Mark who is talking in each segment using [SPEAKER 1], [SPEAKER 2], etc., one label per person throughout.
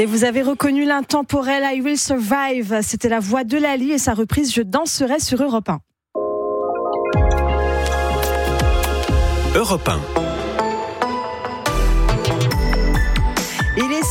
[SPEAKER 1] Et vous avez reconnu l'intemporel I Will Survive. C'était la voix de Lali et sa reprise Je danserai sur Europe 1.
[SPEAKER 2] Europe 1.
[SPEAKER 1] Il est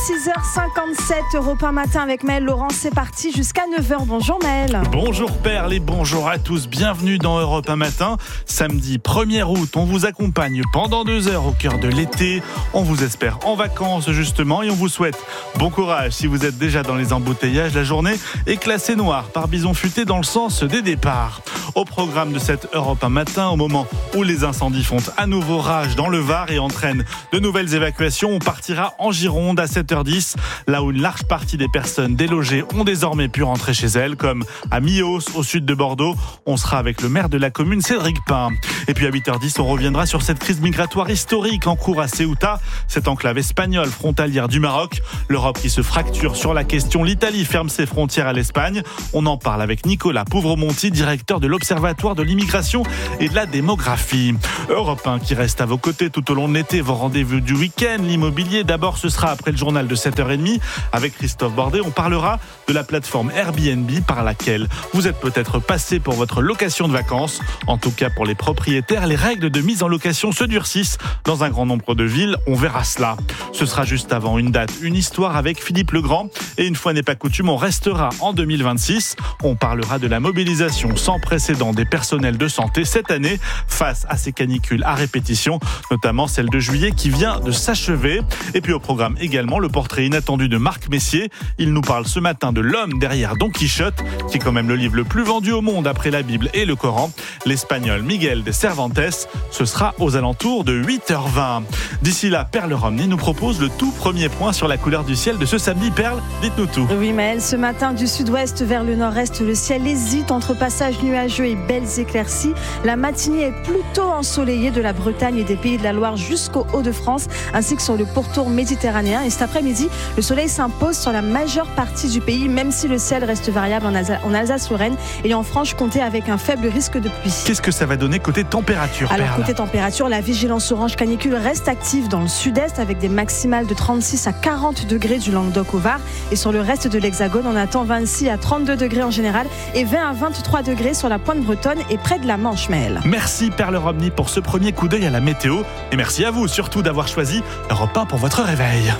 [SPEAKER 1] 6h57, Europe 1 matin avec Maël Laurent. C'est parti jusqu'à 9h. Bonjour Maël.
[SPEAKER 3] Bonjour Perle et bonjour à tous. Bienvenue dans Europe 1 matin. Samedi 1er août, on vous accompagne pendant 2 heures au cœur de l'été. On vous espère en vacances justement et on vous souhaite bon courage si vous êtes déjà dans les embouteillages. La journée est classée noire par Bison Futé dans le sens des départs. Au programme de cette Europe 1 matin, au moment où les incendies font à nouveau rage dans le Var et entraînent de nouvelles évacuations, on partira en Gironde à 7h10, là où une large partie des personnes délogées ont désormais pu rentrer chez elles, comme à Millos, au sud de Bordeaux. On sera avec le maire de la commune, Cédric Pin. Et puis à 8h10, on reviendra sur cette crise migratoire historique en cours à Ceuta, cette enclave espagnole frontalière du Maroc. L'Europe qui se fracture sur la question, l'Italie ferme ses frontières à l'Espagne. On en parle avec Nicolas Pouvremonti, directeur de l'Observatoire de l'immigration et de la démographie. Europe 1 qui reste à vos côtés tout au long de l'été, vos rendez-vous du week-end, l'immobilier. D'abord, ce sera après le journal de 7h30 avec Christophe Bordet. On parlera de la plateforme Airbnb par laquelle vous êtes peut-être passé pour votre location de vacances. En tout cas, pour les propriétaires, les règles de mise en location se durcissent dans un grand nombre de villes. On verra cela. Ce sera juste avant une date, une histoire avec Philippe Legrand. Et une fois n'est pas coutume, on restera en 2026. On parlera de la mobilisation sans précédent des personnels de santé cette année face à ces canicules à répétition, notamment celle de juillet qui vient de s'achever. Et puis au programme également le portrait inattendu de Marc Messier. Il nous parle ce matin de l'homme derrière Don Quichotte, qui est quand même le livre le plus vendu au monde après la Bible et le Coran. L'Espagnol Miguel de Cervantes. Ce sera aux alentours de 8h20. D'ici là, Perle Romney nous propose le tout premier point sur la couleur du ciel de ce samedi. Perle, dites-nous tout.
[SPEAKER 1] Oui Maël, ce matin du sud-ouest vers le nord-est, le ciel hésite entre passages nuageux et belles éclaircies. La matinée est plutôt ensoleillée de la Bretagne et des Pays de la Loire jusqu'au Hauts-de-France, ainsi que sur le pourtour méditerranéen. Et cet après-midi, le soleil s'impose sur la majeure partie du pays, même si le ciel reste variable en Alsace-Lorraine et en Franche-Comté avec un faible risque de pluie.
[SPEAKER 3] Qu'est-ce que ça va donner côté température,
[SPEAKER 1] Alors
[SPEAKER 3] Perle ?
[SPEAKER 1] côté température, la vigilance orange canicule reste active dans le sud-est avec des maximales de 36 à 40 degrés du Languedoc au Var. Et sur le reste de l'Hexagone, on attend 26 à 32 degrés en général et 20 à 23 degrés sur la pointe bretonne et près de la Manche, Maël.
[SPEAKER 3] Merci Perle Romney pour ce premier coup d'œil à la météo. Et merci à vous surtout d'avoir choisi Europe 1 pour votre réveil.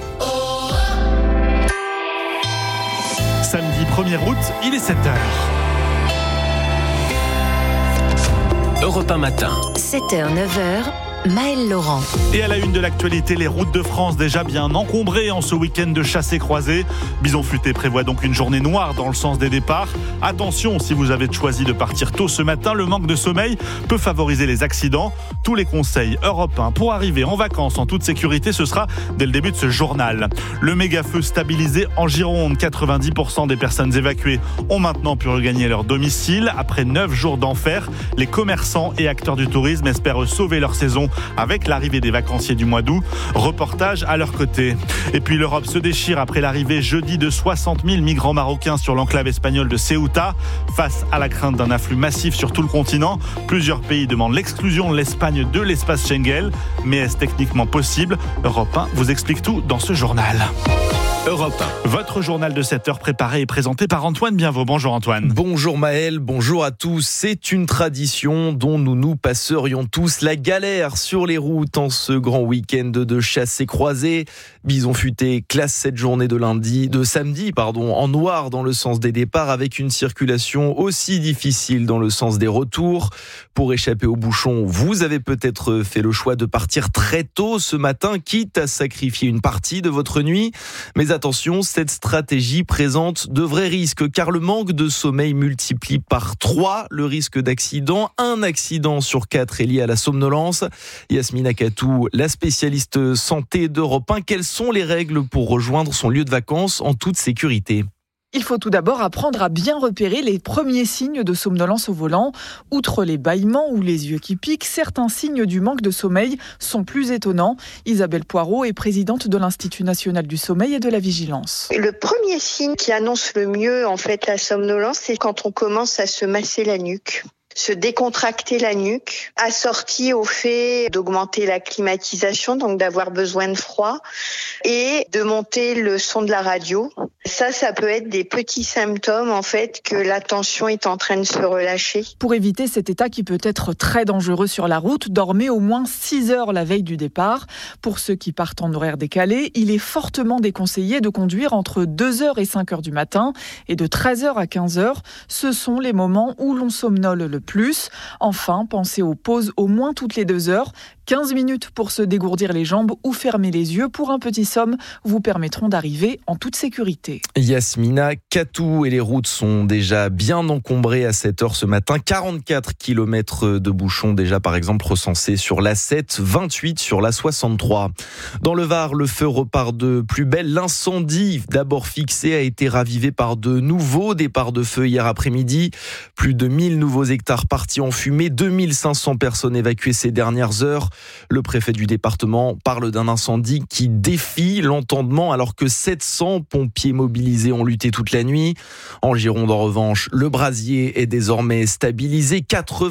[SPEAKER 3] Samedi 1er août, il est 7h.
[SPEAKER 2] Europe 1 matin.
[SPEAKER 4] 7h, 9h. Maël Laurent.
[SPEAKER 3] Et à la une de l'actualité, les routes de France déjà bien encombrées en ce week-end de chasse et croisée. Bison Futé prévoit donc une journée noire dans le sens des départs. Attention, si vous avez choisi de partir tôt ce matin, le manque de sommeil peut favoriser les accidents. Tous les conseils Europe 1 pour arriver en vacances en toute sécurité, ce sera dès le début de ce journal. Le méga-feu stabilisé en Gironde, 90% des personnes évacuées ont maintenant pu regagner leur domicile. Après 9 jours d'enfer, les commerçants et acteurs du tourisme espèrent sauver leur saison avec l'arrivée des vacanciers du mois d'août. Reportage à leur côté. Et puis l'Europe se déchire après l'arrivée jeudi de 60 000 migrants marocains sur l'enclave espagnole de Ceuta. Face à la crainte d'un afflux massif sur tout le continent, plusieurs pays demandent l'exclusion de l'Espagne de l'espace Schengen. Mais est-ce techniquement possible ? Europe 1 vous explique tout dans ce journal.
[SPEAKER 2] Europe 1.
[SPEAKER 3] Votre journal de 7h préparé et présenté par Antoine Bienvaux. Bonjour Antoine.
[SPEAKER 5] Bonjour Maël, bonjour à tous. C'est une tradition dont nous nous passerions tous, la galère sur les routes en ce grand week-end de chasse et croisée. Bison Futé classe cette journée de samedi, en noir dans le sens des départs avec une circulation aussi difficile dans le sens des retours. Pour échapper aux bouchons, vous avez peut-être fait le choix de partir très tôt ce matin, quitte à sacrifier une partie de votre nuit. Mais attention, cette stratégie présente de vrais risques car le manque de sommeil multiplie par 3 le risque d'accident. Un accident sur 4 est lié à la somnolence. Yasmina Katou, la spécialiste santé d'Europe 1, quelles sont les règles pour rejoindre son lieu de vacances en toute sécurité ?
[SPEAKER 6] Il faut tout d'abord apprendre à bien repérer les premiers signes de somnolence au volant. Outre les bâillements ou les yeux qui piquent, certains signes du manque de sommeil sont plus étonnants. Isabelle Poirot est présidente de l'Institut national du sommeil et de la vigilance.
[SPEAKER 7] Le premier signe qui annonce le mieux la somnolence, c'est quand on commence à se masser la nuque. se décontracter la nuque, assorti au fait d'augmenter la climatisation, donc d'avoir besoin de froid, et de monter le son de la radio. Ça peut être des petits symptômes en fait que la tension est en train de se relâcher.
[SPEAKER 6] Pour éviter cet état qui peut être très dangereux sur la route, dormez au moins 6 heures la veille du départ. Pour ceux qui partent en horaire décalé, il est fortement déconseillé de conduire entre 2h et 5h du matin et de 13h à 15h. Ce sont les moments où l'on somnole le plus. Enfin, pensez aux pauses au moins toutes les 2 heures. 15 minutes pour se dégourdir les jambes ou fermer les yeux pour un petit somme vous permettront d'arriver en toute sécurité.
[SPEAKER 5] Yasmina Katou, et les routes sont déjà bien encombrées à cette heure ce matin. 44 km de bouchons déjà par exemple recensés sur l'A7, 28 sur l'A63. Dans le Var, le feu repart de plus belle. L'incendie, d'abord fixé, a été ravivé par de nouveaux départs de feu hier après-midi. Plus de 1000 nouveaux hectares partis en fumée, 2500 personnes évacuées ces dernières heures. Le préfet du département parle d'un incendie qui défie l'entendement alors que 700 pompiers mobilisés ont lutté toute la nuit. En Gironde, en revanche, le brasier est désormais stabilisé.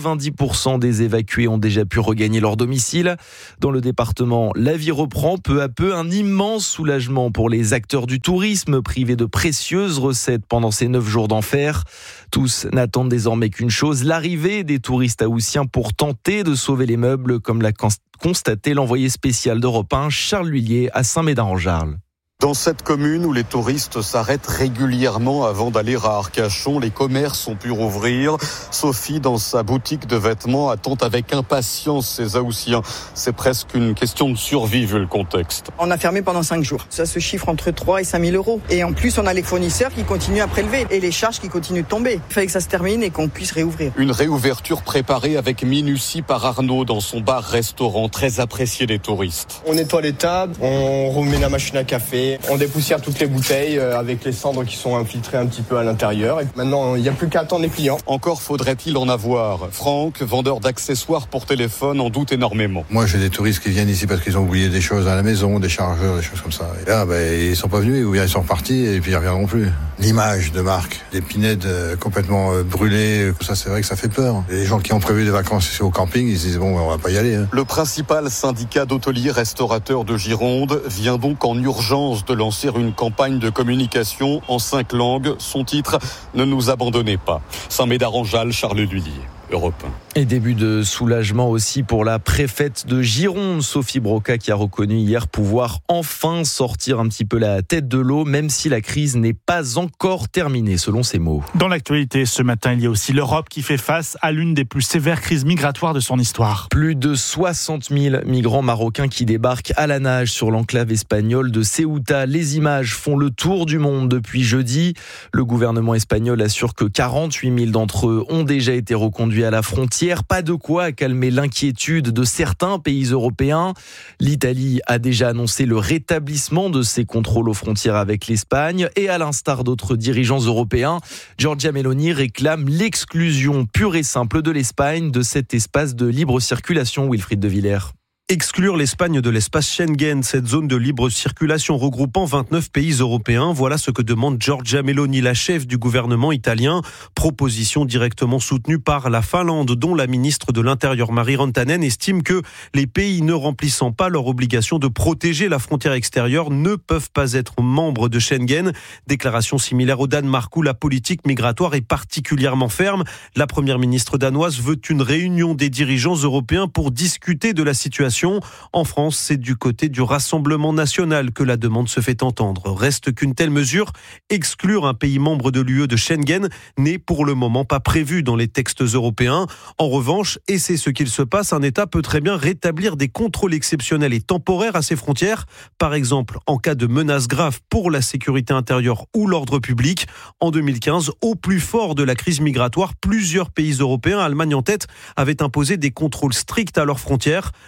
[SPEAKER 5] 90% des évacués ont déjà pu regagner leur domicile. Dans le département, la vie reprend peu à peu. Un immense soulagement pour les acteurs du tourisme privés de précieuses recettes pendant ces 9 jours d'enfer. Tous n'attendent désormais qu'une chose, l'arrivée des touristes haussiens pour tenter de sauver les meubles, comme l'a constaté l'envoyé spécial d'Europe 1, Charles Lhuillier, à Saint-Médard-en-Jarles.
[SPEAKER 8] Dans cette commune où les touristes s'arrêtent régulièrement avant d'aller à Arcachon, les commerces ont pu rouvrir. Sophie, dans sa boutique de vêtements, attend avec impatience ces Haussiens. C'est presque une question de survie vu le contexte.
[SPEAKER 9] On a fermé pendant 5 jours. Ça se chiffre entre 3 et 5 000 euros. Et en plus, on a les fournisseurs qui continuent à prélever et les charges qui continuent de tomber. Il fallait que ça se termine et qu'on puisse réouvrir.
[SPEAKER 8] Une réouverture préparée avec minutie par Arnaud dans son bar-restaurant, très apprécié des touristes.
[SPEAKER 10] On nettoie les tables, on remet la machine à café. On dépoussière toutes les bouteilles avec les cendres qui sont infiltrées un petit peu à l'intérieur. Et maintenant, il n'y a plus qu'à attendre les clients.
[SPEAKER 8] Encore faudrait-il en avoir. Franck, vendeur d'accessoires pour téléphone, en doute énormément.
[SPEAKER 11] Moi, j'ai des touristes qui viennent ici parce qu'ils ont oublié des choses à la maison, des chargeurs, des choses comme ça. Et là, ils sont pas venus, ou bien ils sont repartis et puis ils reviendront plus. L'image de marque, des pinèdes complètement brûlées, ça, c'est vrai que ça fait peur. Les gens qui ont prévu des vacances ici au camping, ils se disent bon, on va pas y aller.
[SPEAKER 8] Le principal syndicat d'hôteliers restaurateurs de Gironde vient donc en urgence de lancer une campagne de communication en 5 langues. Son titre, ne nous abandonnez pas. Saint-Médard-en-Jalles, Charles Lhuillier. Europe 1.
[SPEAKER 5] Et début de soulagement aussi pour la préfète de Gironde, Sophie Broca, qui a reconnu hier pouvoir enfin sortir un petit peu la tête de l'eau, même si la crise n'est pas encore terminée, selon ses mots.
[SPEAKER 3] Dans l'actualité ce matin, il y a aussi l'Europe qui fait face à l'une des plus sévères crises migratoires de son histoire.
[SPEAKER 5] Plus de 60 000 migrants marocains qui débarquent à la nage sur l'enclave espagnole de Ceuta. Les images font le tour du monde depuis jeudi. Le gouvernement espagnol assure que 48 000 d'entre eux ont déjà été reconduits à la frontière. Pas de quoi calmer l'inquiétude de certains pays européens. L'Italie a déjà annoncé le rétablissement de ses contrôles aux frontières avec l'Espagne et à l'instar d'autres dirigeants européens, Giorgia Meloni réclame l'exclusion pure et simple de l'Espagne de cet espace de libre circulation. Wilfried de Villers.
[SPEAKER 12] Exclure l'Espagne de l'espace Schengen, cette zone de libre circulation regroupant 29 pays européens. Voilà ce que demande Giorgia Meloni, la chef du gouvernement italien. Proposition directement soutenue par la Finlande, dont la ministre de l'Intérieur Mari Rantanen estime que les pays ne remplissant pas leur obligation de protéger la frontière extérieure ne peuvent pas être membres de Schengen. Déclaration similaire au Danemark où la politique migratoire est particulièrement ferme. La première ministre danoise veut une réunion des dirigeants européens pour discuter de la situation. En France, c'est du côté du Rassemblement national que la demande se fait entendre. Reste qu'une telle mesure, exclure un pays membre de l'UE de Schengen, n'est pour le moment pas prévue dans les textes européens. En revanche, et c'est ce qu'il se passe, un État peut très bien rétablir des contrôles exceptionnels et temporaires à ses frontières, par exemple en cas de menace grave pour la sécurité intérieure ou l'ordre public. En 2015, au plus fort de la crise migratoire, plusieurs pays européens, Allemagne en tête, avaient imposé des contrôles stricts à leurs frontières. La France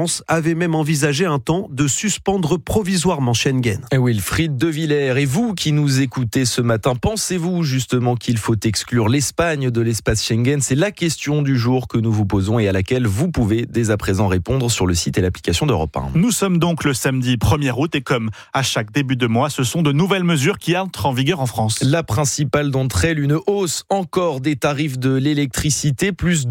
[SPEAKER 12] France avait même envisagé un temps de suspendre provisoirement Schengen.
[SPEAKER 5] Wilfried de Villers, et vous qui nous écoutez ce matin, pensez-vous justement qu'il faut exclure l'Espagne de l'espace Schengen ? C'est la question du jour que nous vous posons et à laquelle vous pouvez dès à présent répondre sur le site et l'application d'Europe 1.
[SPEAKER 3] Nous sommes donc le samedi 1er août et comme à chaque début de mois, ce sont de nouvelles mesures qui entrent en vigueur en France.
[SPEAKER 5] La principale d'entre elles, une hausse encore des tarifs de l'électricité, plus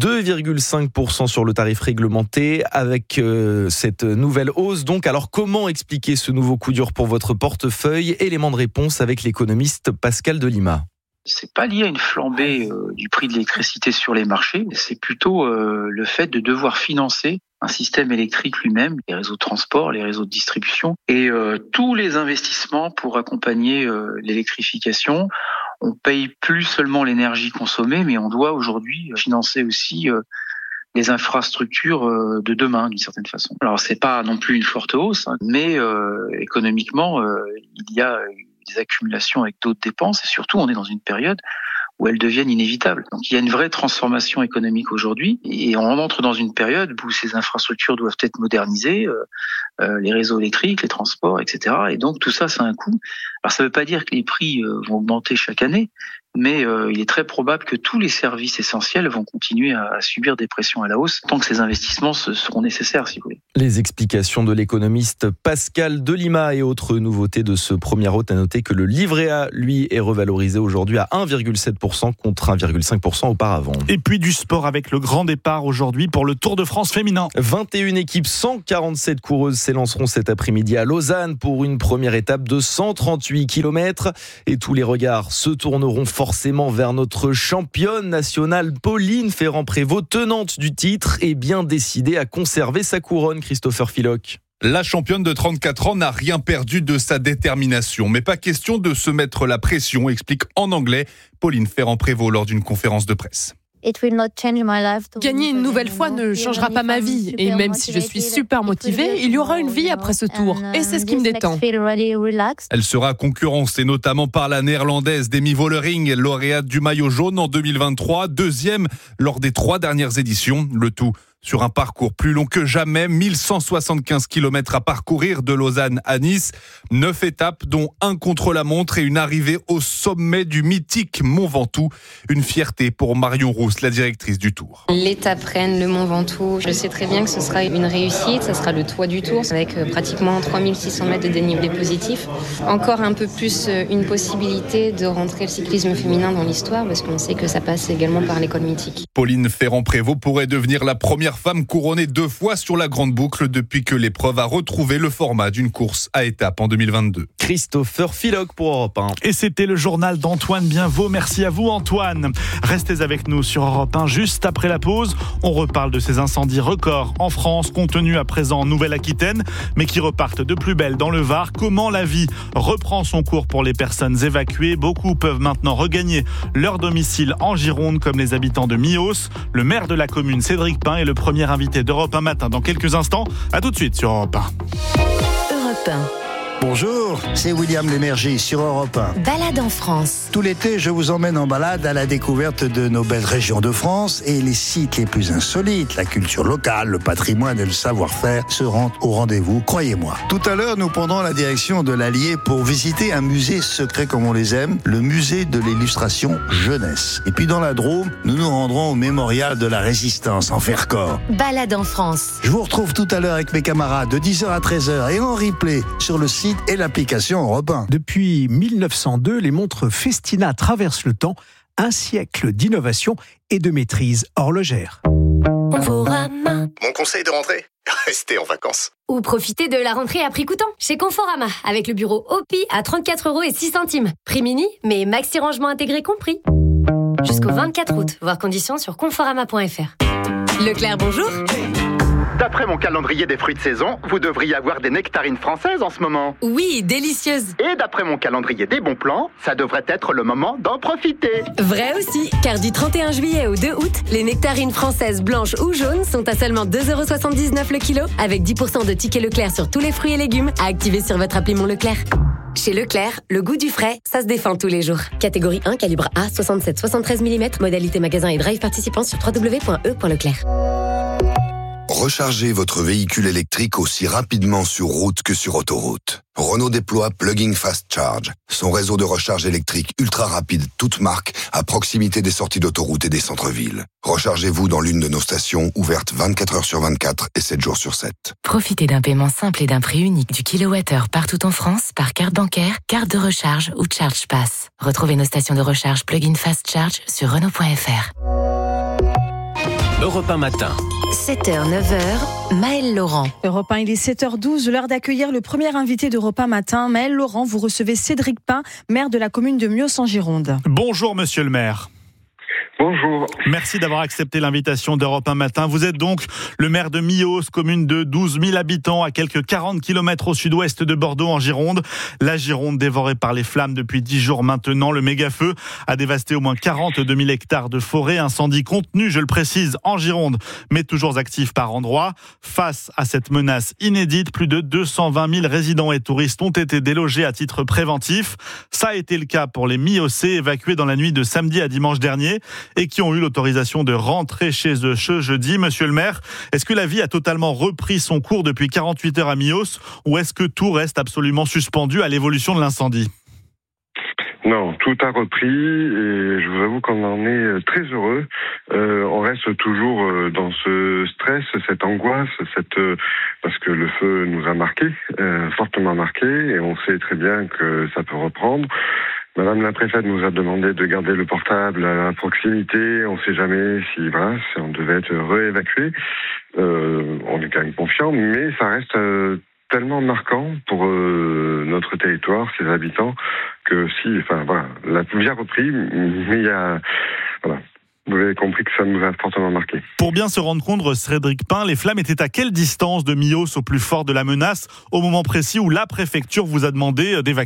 [SPEAKER 5] 2,5% sur le tarif réglementé avec cette nouvelle hausse. Donc, alors comment expliquer ce nouveau coup dur pour votre portefeuille ? Élément de réponse avec l'économiste Pascal Delima.
[SPEAKER 13] C'est pas lié à une flambée du prix de l'électricité sur les marchés, c'est plutôt le fait de devoir financer un système électrique lui-même, les réseaux de transport, les réseaux de distribution et tous les investissements pour accompagner l'électrification. On paye plus seulement l'énergie consommée, mais on doit aujourd'hui financer aussi les infrastructures de demain, d'une certaine façon. Alors c'est pas non plus une forte hausse, mais économiquement, il y a des accumulations avec d'autres dépenses et surtout on est dans une période où elles deviennent inévitables. Donc il y a une vraie transformation économique aujourd'hui et on entre dans une période où ces infrastructures doivent être modernisées, les réseaux électriques, les transports, etc. Et donc tout ça, ça a un coût. Alors ça ne veut pas dire que les prix vont augmenter chaque année, mais il est très probable que tous les services essentiels vont continuer à subir des pressions à la hausse tant que ces investissements seront nécessaires, si vous voulez.
[SPEAKER 5] Les explications de l'économiste Pascal Delima et autres nouveautés de ce 1er août. À noter que le livret A, lui, est revalorisé aujourd'hui à 1,7% contre 1,5% auparavant.
[SPEAKER 3] Et puis du sport avec le grand départ aujourd'hui pour le Tour de France féminin.
[SPEAKER 5] 21 équipes, 147 coureuses s'élanceront cet après-midi à Lausanne pour une première étape de 138 km. Et tous les regards se tourneront forcément vers notre championne nationale Pauline Ferrand-Prévot, tenante du titre et bien décidée à conserver sa couronne, Christopher Philoc.
[SPEAKER 14] La championne de 34 ans n'a rien perdu de sa détermination. Mais pas question de se mettre la pression, explique en anglais Pauline Ferrand-Prévôt lors d'une conférence de presse.
[SPEAKER 15] Gagner une nouvelle fois ne changera pas ma vie. Et même si je suis super motivée, il y aura une vie après ce tour. Et c'est ce qui me détend.
[SPEAKER 14] Elle sera concurrencée notamment par la néerlandaise Demi Vollering, lauréate du maillot jaune en 2023, deuxième lors des 3 dernières éditions. Le tout sur un parcours plus long que jamais, 1175 km à parcourir de Lausanne à Nice. 9 étapes, dont 1 contre-la-montre et une arrivée au sommet du mythique Mont Ventoux. Une fierté pour Marion Rousse, la directrice du Tour.
[SPEAKER 16] L'étape Rennes, le Mont Ventoux, je sais très bien que ce sera une réussite. Ça sera le toit du Tour, avec pratiquement 3600 mètres de dénivelé positif. Encore un peu plus une possibilité de rentrer le cyclisme féminin dans l'histoire, parce qu'on sait que ça passe également par l'école mythique.
[SPEAKER 14] Pauline Ferrand-Prévôt pourrait devenir la première femme couronnée 2 fois sur la grande boucle depuis que l'épreuve a retrouvé le format d'une course à étapes en 2022.
[SPEAKER 5] Christopher Philoc pour Europe 1.
[SPEAKER 3] Et c'était le journal d'Antoine Bienvaux. Merci à vous Antoine. Restez avec nous sur Europe 1 juste après la pause. On reparle de ces incendies records en France, contenus à présent en Nouvelle-Aquitaine, mais qui repartent de plus belle dans le Var. Comment la vie reprend son cours pour les personnes évacuées. Beaucoup peuvent maintenant regagner leur domicile en Gironde, comme les habitants de Mios. Le maire de la commune, Cédric Pin, est le premier invité d'Europe 1 matin dans quelques instants. À tout de suite sur Europe 1.
[SPEAKER 4] Europe 1.
[SPEAKER 17] Bonjour, c'est William Lémergie sur Europe 1.
[SPEAKER 4] Balade en France.
[SPEAKER 17] Tout l'été, je vous emmène en balade à la découverte de nos belles régions de France et les sites les plus insolites. La culture locale, le patrimoine et le savoir-faire seront au rendez-vous, croyez-moi. Tout à l'heure, nous prendrons la direction de l'Allier pour visiter un musée secret comme on les aime, le musée de l'illustration jeunesse. Et puis dans la Drôme, nous nous rendrons au mémorial de la Résistance en Vercors.
[SPEAKER 4] Balade en France.
[SPEAKER 17] Je vous retrouve tout à l'heure avec mes camarades de 10h à 13h et en replay sur le site et l'application Europe 1.
[SPEAKER 18] Depuis 1902, les montres Festina traversent le temps, un siècle d'innovation et de maîtrise horlogère.
[SPEAKER 19] Conforama. Mon conseil de rentrée, restez en vacances.
[SPEAKER 20] Ou profitez de la rentrée à prix coûtant chez Conforama, avec le bureau OPI à 34,06 €. Prix mini, mais maxi rangement intégré compris. Jusqu'au 24 août, voir conditions sur conforama.fr. Leclerc, bonjour.
[SPEAKER 21] D'après mon calendrier des fruits de saison, vous devriez avoir des nectarines françaises en ce moment.
[SPEAKER 20] Oui, délicieuses.
[SPEAKER 21] Et d'après mon calendrier des bons plans, ça devrait être le moment d'en profiter.
[SPEAKER 20] Vrai aussi, car du 31 juillet au 2 août, les nectarines françaises blanches ou jaunes sont à seulement 2,79 € le kilo, avec 10% de tickets Leclerc sur tous les fruits et légumes à activer sur votre appli Mon Leclerc. Chez Leclerc, le goût du frais, ça se défend tous les jours. Catégorie 1, calibre A, 67-73 mm, modalité magasin et drive participant sur www.e.leclerc.
[SPEAKER 1] Rechargez votre véhicule électrique aussi rapidement sur route que sur autoroute. Renault déploie Plug-in Fast Charge, son réseau de recharge électrique ultra rapide, toute marque, à proximité des sorties d'autoroute et des centres-villes. Rechargez-vous dans l'une de nos stations, ouvertes 24 heures sur 24 et 7 jours sur 7.
[SPEAKER 4] Profitez d'un paiement simple et d'un prix unique du kilowattheure partout en France par carte bancaire, carte de recharge ou Charge Pass. Retrouvez nos stations de recharge Plug-in Fast Charge sur Renault.fr.
[SPEAKER 2] Europe 1 matin.
[SPEAKER 4] 7h, 9h, Maëlle Laurent.
[SPEAKER 22] Europe 1, il est 7h12, l'heure d'accueillir le premier invité d'Europe 1 matin. Maëlle Laurent, vous recevez Cédric Pin, maire de la commune de Mios en Gironde.
[SPEAKER 3] Bonjour monsieur le maire.
[SPEAKER 23] Bonjour.
[SPEAKER 3] Merci d'avoir accepté l'invitation d'Europe 1 matin. Vous êtes donc le maire de Mios, commune de 12 000 habitants à quelques 40 km au sud-ouest de Bordeaux en Gironde. La Gironde dévorée par les flammes depuis 10 jours maintenant. Le méga-feu a dévasté au moins 42 000 hectares de forêt. Incendie contenu, je le précise, en Gironde, mais toujours actif par endroits. Face à cette menace inédite, plus de 220 000 résidents et touristes ont été délogés à titre préventif. Ça a été le cas pour les Miosais évacués dans la nuit de samedi à dimanche dernier et qui ont eu l'autorisation de rentrer chez eux ce jeudi. Monsieur le maire, est-ce que la vie a totalement repris son cours depuis 48 heures à Mios ou est-ce que tout reste absolument suspendu à l'évolution de l'incendie ?
[SPEAKER 23] Non, tout a repris et je vous avoue qu'on en est très heureux. On reste toujours dans ce stress, cette angoisse, parce que le feu nous a marqué, fortement marqué, et on sait très bien que ça peut reprendre. Madame la préfète nous a demandé de garder le portable à proximité. On ne sait jamais si on devait être réévacué. On est quand même confiant, mais ça reste tellement marquant pour notre territoire, ses habitants, que la vie a repris, mais il y a vous avez compris que ça nous a fortement marqué.
[SPEAKER 3] Pour bien se rendre compte, Cédric Pin, les flammes étaient à quelle distance de Mios au plus fort de la menace, au moment précis où la préfecture vous a demandé d'évacuer ?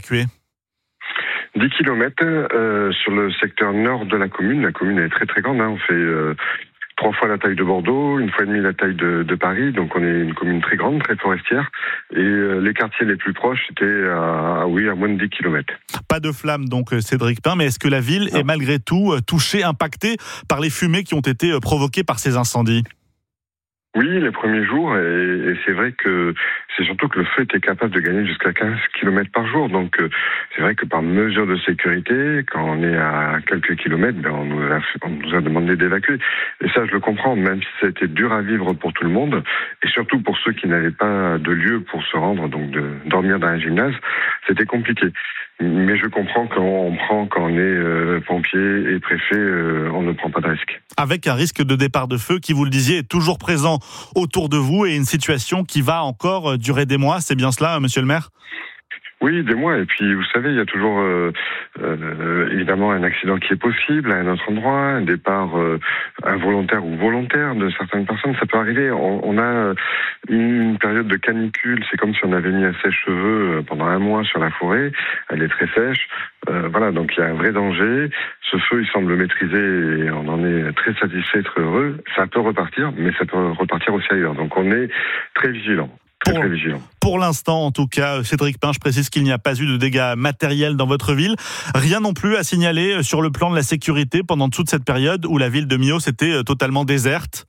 [SPEAKER 23] 10 km sur le secteur nord de la commune. La commune est très très grande. On fait 3 fois la taille de Bordeaux, 1 fois et demie la taille de Paris. Donc on est une commune très grande, très forestière. Et les quartiers les plus proches étaient à moins de 10 km. Pas de flammes donc Cédric Pin, mais est-ce que la ville est malgré tout touchée, impactée par les fumées qui ont été provoquées par ces incendies ? Oui, les premiers jours, et c'est vrai que c'est surtout que le feu était capable de gagner jusqu'à 15 km par jour. Donc c'est vrai que par mesure de sécurité, quand on est à quelques kilomètres, on nous a demandé d'évacuer. Et ça, je le comprends, même si ça a été dur à vivre pour tout le monde, et surtout pour ceux qui n'avaient pas de lieu pour se rendre, donc de dormir dans un gymnase, c'était compliqué. Mais je comprends quand on est pompier et préfet, on ne prend pas de risque. Avec un risque de départ de feu qui, vous le disiez, est toujours présent autour de vous et une situation qui va encore durer des mois. C'est bien cela, monsieur le maire ? Oui, des mois. Et puis, vous savez, il y a toujours évidemment un accident qui est possible à un autre endroit, un départ involontaire ou volontaire de certaines personnes. Ça peut arriver. On a une période de canicule. C'est comme si on avait mis un sèche-cheveux pendant 1 mois sur la forêt. Elle est très sèche. Donc il y a un vrai danger. Ce feu, il semble maîtrisé et on en est très satisfait, très heureux. Ça peut repartir, mais ça peut repartir aussi ailleurs. Donc on est très vigilant. Très vigilant. Pour l'instant, en tout cas, Cédric Pin, je précise qu'il n'y a pas eu de dégâts matériels dans votre ville. Rien non plus à signaler sur le plan de la sécurité pendant toute cette période où la ville de Mios était totalement déserte.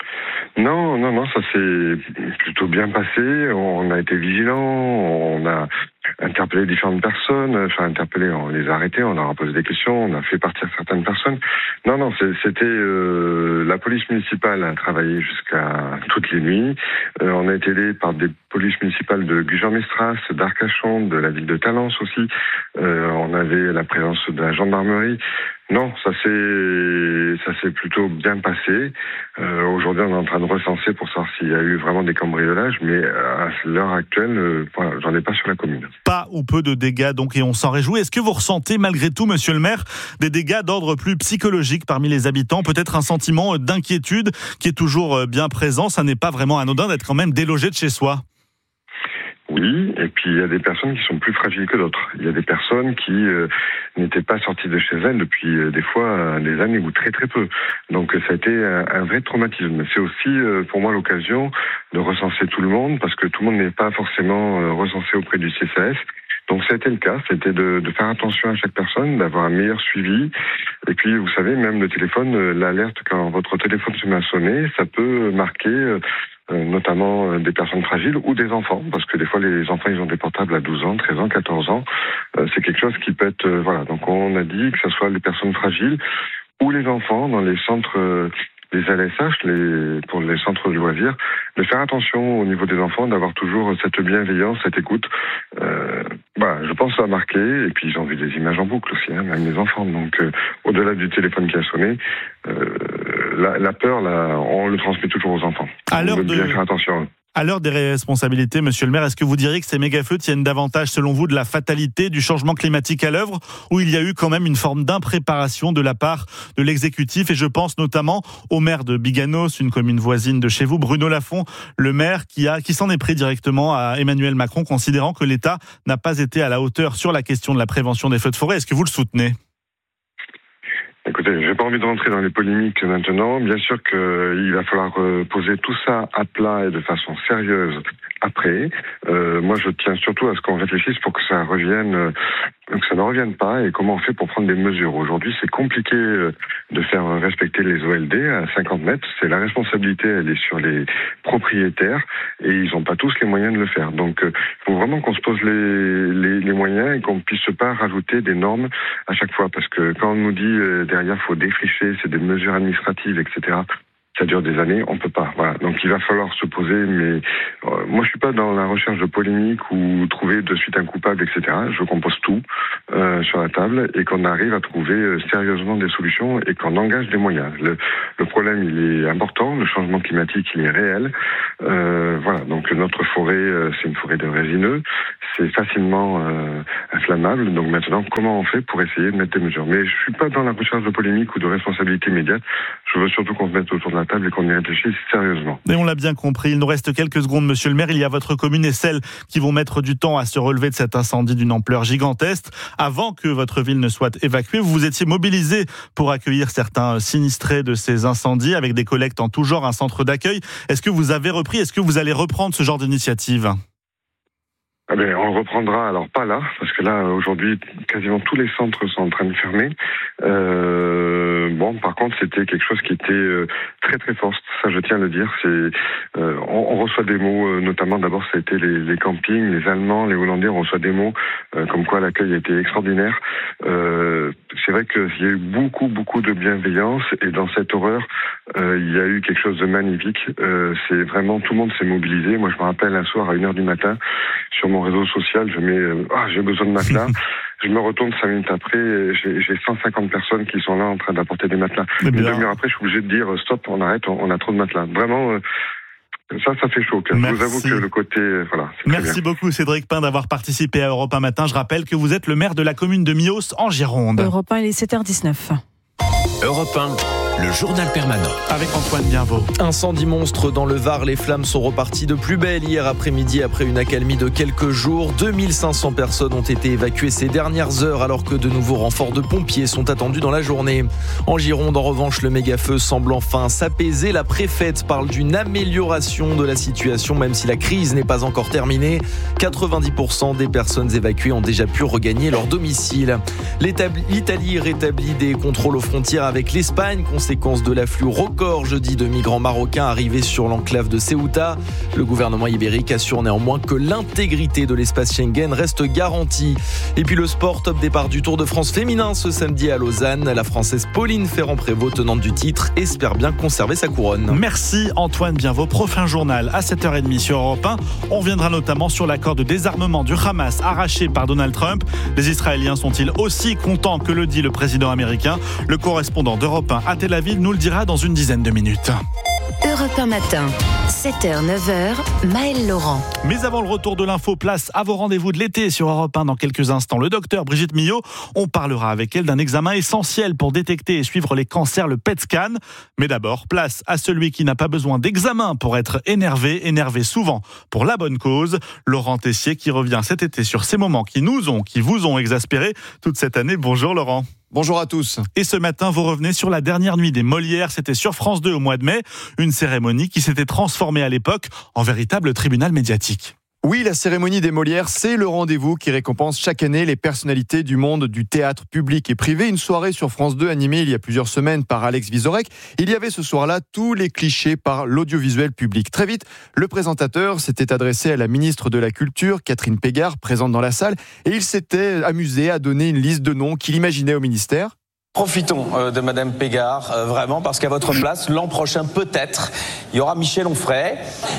[SPEAKER 23] Non, ça s'est plutôt bien passé. On a été vigilants, on a interpellé différentes personnes, on les a arrêtés, on leur a posé des questions, on a fait partir certaines personnes. Non, c'était la police municipale a travaillé jusqu'à toutes les nuits. On a été aidé par des polices municipales de Gujan-Mestras, d'Arcachon, de la ville de Talence aussi. On avait la présence de la gendarmerie. Non, ça s'est plutôt bien passé. Aujourd'hui, on est en train de recenser pour savoir s'il y a eu vraiment des cambriolages, mais à l'heure actuelle, j'en ai pas sur la commune. Pas ou peu de dégâts, donc, et on s'en réjouit. Est-ce que vous ressentez, malgré tout, monsieur le maire, des dégâts d'ordre plus psychologique parmi les habitants, peut-être un sentiment d'inquiétude qui est toujours bien présent? Ça n'est pas vraiment anodin d'être quand même délogé de chez soi. Oui, et puis il y a des personnes qui sont plus fragiles que d'autres. Il y a des personnes qui n'étaient pas sorties de chez elles depuis des fois des années ou très très peu. Donc ça a été un vrai traumatisme. C'est aussi pour moi l'occasion de recenser tout le monde, parce que tout le monde n'est pas forcément recensé auprès du CCAS. Donc ça a été le cas, c'était de faire attention à chaque personne, d'avoir un meilleur suivi. Et puis vous savez, même le téléphone, l'alerte quand votre téléphone se met à sonner, ça peut marquer notamment des personnes fragiles ou des enfants, parce que des fois les enfants ils ont des portables à 12 ans, 13 ans, 14 ans. C'est quelque chose qui peut être... voilà, donc on a dit que ce soit les personnes fragiles ou les enfants dans les centres... les LSH, pour les centres de loisirs, de faire attention au niveau des enfants, d'avoir toujours cette bienveillance, cette écoute. Je pense que ça a marqué, et puis ils ont vu des images en boucle aussi, même les enfants. Donc, au-delà du téléphone qui a sonné, la peur, on le transmet toujours aux enfants. De bien faire attention.
[SPEAKER 3] À l'heure des responsabilités, monsieur le maire, est-ce que vous diriez que ces méga-feux tiennent davantage, selon vous, de la fatalité du changement climatique à l'œuvre, ou il y a eu quand même une forme d'impréparation de la part de l'exécutif? Et je pense notamment au maire de Biganos, une commune voisine de chez vous, Bruno Lafont, le maire qui s'en est pris directement à Emmanuel Macron, considérant que l'État n'a pas été à la hauteur sur la question de la prévention des feux de forêt. Est-ce que vous le soutenez ?
[SPEAKER 23] Écoutez, j'ai pas envie de rentrer dans les polémiques maintenant. Bien sûr qu'il va falloir poser tout ça à plat et de façon sérieuse après. Moi, je tiens surtout à ce qu'on réfléchisse pour que ça revienne, que ça ne revienne pas, et comment on fait pour prendre des mesures. Aujourd'hui, c'est compliqué de faire respecter les OLD à 50 mètres. C'est la responsabilité, elle est sur les propriétaires, et ils n'ont pas tous les moyens de le faire. Donc, il faut vraiment qu'on se pose les moyens et qu'on puisse pas rajouter des normes à chaque fois, parce que quand on nous dit derrière, faut défricher, c'est des mesures administratives, etc. Ça dure des années, on peut pas. Voilà. Donc il va falloir se poser, mais moi je suis pas dans la recherche de polémique ou trouver de suite un coupable, etc. Je veux qu'on pose tout sur la table et qu'on arrive à trouver sérieusement des solutions et qu'on engage des moyens. Le problème il est important, le changement climatique il est réel. Voilà. Donc notre forêt c'est une forêt de résineux, c'est facilement inflammable. Donc maintenant comment on fait pour essayer de mettre des mesures? Mais je suis pas dans la recherche de polémique ou de responsabilité immédiate. Je veux surtout qu'on se mette autour de la table et qu'on y réfléchisse sérieusement.
[SPEAKER 3] Et on l'a bien compris, il nous reste quelques secondes, monsieur le maire. Il y a votre commune et celles qui vont mettre du temps à se relever de cet incendie d'une ampleur gigantesque. Avant que votre ville ne soit évacuée, vous vous étiez mobilisé pour accueillir certains sinistrés de ces incendies avec des collectes en tout genre, un centre d'accueil. Est-ce que vous avez repris, est-ce que vous allez reprendre ce genre d'initiative ?
[SPEAKER 23] On le reprendra, alors pas là, parce que là, aujourd'hui, quasiment tous les centres sont en train de fermer. Par contre, c'était quelque chose qui était très très fort, ça je tiens à le dire. On reçoit des mots, notamment d'abord ça a été les campings, les Allemands, les Hollandais, on reçoit des mots comme quoi l'accueil a été extraordinaire. C'est vrai qu'il y a eu beaucoup de bienveillance, et dans cette horreur, il y a eu quelque chose de magnifique. C'est vraiment, tout le monde s'est mobilisé. Moi je me rappelle un soir à 1h du matin, sur mon réseau social, je mets j'ai besoin de matelas. Je me retourne 5 minutes après, j'ai 150 personnes qui sont là en train d'apporter des matelas. Une demi-heure après, je suis obligé de dire stop, on arrête, on a trop de matelas. Vraiment, ça fait chaud. Je vous avoue que le côté, voilà.
[SPEAKER 3] Merci beaucoup Cédric Pin d'avoir participé à Europe 1 Matin. Je rappelle que vous êtes le maire de la commune de Mios en Gironde.
[SPEAKER 22] Europe 1, il est 7h19.
[SPEAKER 2] Europe 1, le journal permanent.
[SPEAKER 3] Avec Antoine Bienvaux.
[SPEAKER 5] Incendie monstre dans le Var, les flammes sont reparties de plus belle hier après-midi après une accalmie de quelques jours. 2500 personnes ont été évacuées ces dernières heures alors que de nouveaux renforts de pompiers sont attendus dans la journée. En Gironde, en revanche, le méga-feu semble enfin s'apaiser. La préfète parle d'une amélioration de la situation même si la crise n'est pas encore terminée. 90% des personnes évacuées ont déjà pu regagner leur domicile. L'Italie rétablit des contrôles aux frontières avec l'Espagne, conséquence de l'afflux record jeudi de migrants marocains arrivés sur l'enclave de Ceuta. Le gouvernement ibérique assure néanmoins que l'intégrité de l'espace Schengen reste garantie. Et puis le sport, top départ du Tour de France féminin ce samedi à Lausanne. La Française Pauline Ferrand-Prévot, tenante du titre, espère bien conserver sa couronne.
[SPEAKER 3] Merci Antoine Bienvaux. Prochain journal à 7h30 sur Europe 1. On reviendra notamment sur l'accord de désarmement du Hamas arraché par Donald Trump. Les Israéliens sont-ils aussi contents que le dit le président américain? Le correspondant d'Europe 1 à Tel Aviv nous le dira dans une dizaine de minutes.
[SPEAKER 4] Europe 1 matin, 7h, 9h, Maëlle Laurent.
[SPEAKER 3] Mais avant le retour de l'info, place à vos rendez-vous de l'été sur Europe 1 dans quelques instants. Le docteur Brigitte Millot, on parlera avec elle d'un examen essentiel pour détecter et suivre les cancers, le PET scan. Mais d'abord, place à celui qui n'a pas besoin d'examen pour être énervé souvent pour la bonne cause. Laurent Tessier qui revient cet été sur ces moments qui vous ont exaspérés toute cette année. Bonjour Laurent.
[SPEAKER 6] Bonjour à tous.
[SPEAKER 3] Et ce matin, vous revenez sur la dernière nuit des Molières. C'était sur France 2 au mois de mai. Une cérémonie qui s'était transformée à l'époque en véritable tribunal médiatique.
[SPEAKER 6] Oui, la cérémonie des Molières, c'est le rendez-vous qui récompense chaque année les personnalités du monde du théâtre public et privé. Une soirée sur France 2 animée il y a plusieurs semaines par Alex Vizorek. Il y avait ce soir-là tous les clichés par l'audiovisuel public. Très vite, le présentateur s'était adressé à la ministre de la Culture, Catherine Pégard, présente dans la salle, et il s'était amusé à donner une liste de noms qu'il imaginait au ministère.
[SPEAKER 7] Profitons de Madame Pégard, vraiment, parce qu'à votre place, l'an prochain, peut-être, il y aura Michel Onfray.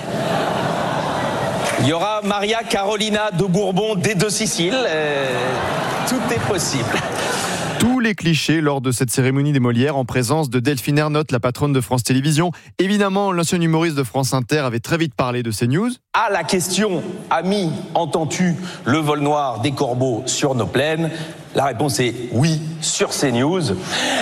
[SPEAKER 7] Il y aura Maria Carolina de Bourbon des Deux Siciles. Tout est possible.
[SPEAKER 6] Tous les clichés lors de cette cérémonie des Molières en présence de Delphine Ernotte, la patronne de France Télévisions. Évidemment, l'ancien humoriste de France Inter avait très vite parlé de CNews.
[SPEAKER 7] À la question « Ami, entends-tu le vol noir des corbeaux sur nos plaines ?» La réponse est « Oui, sur CNews ».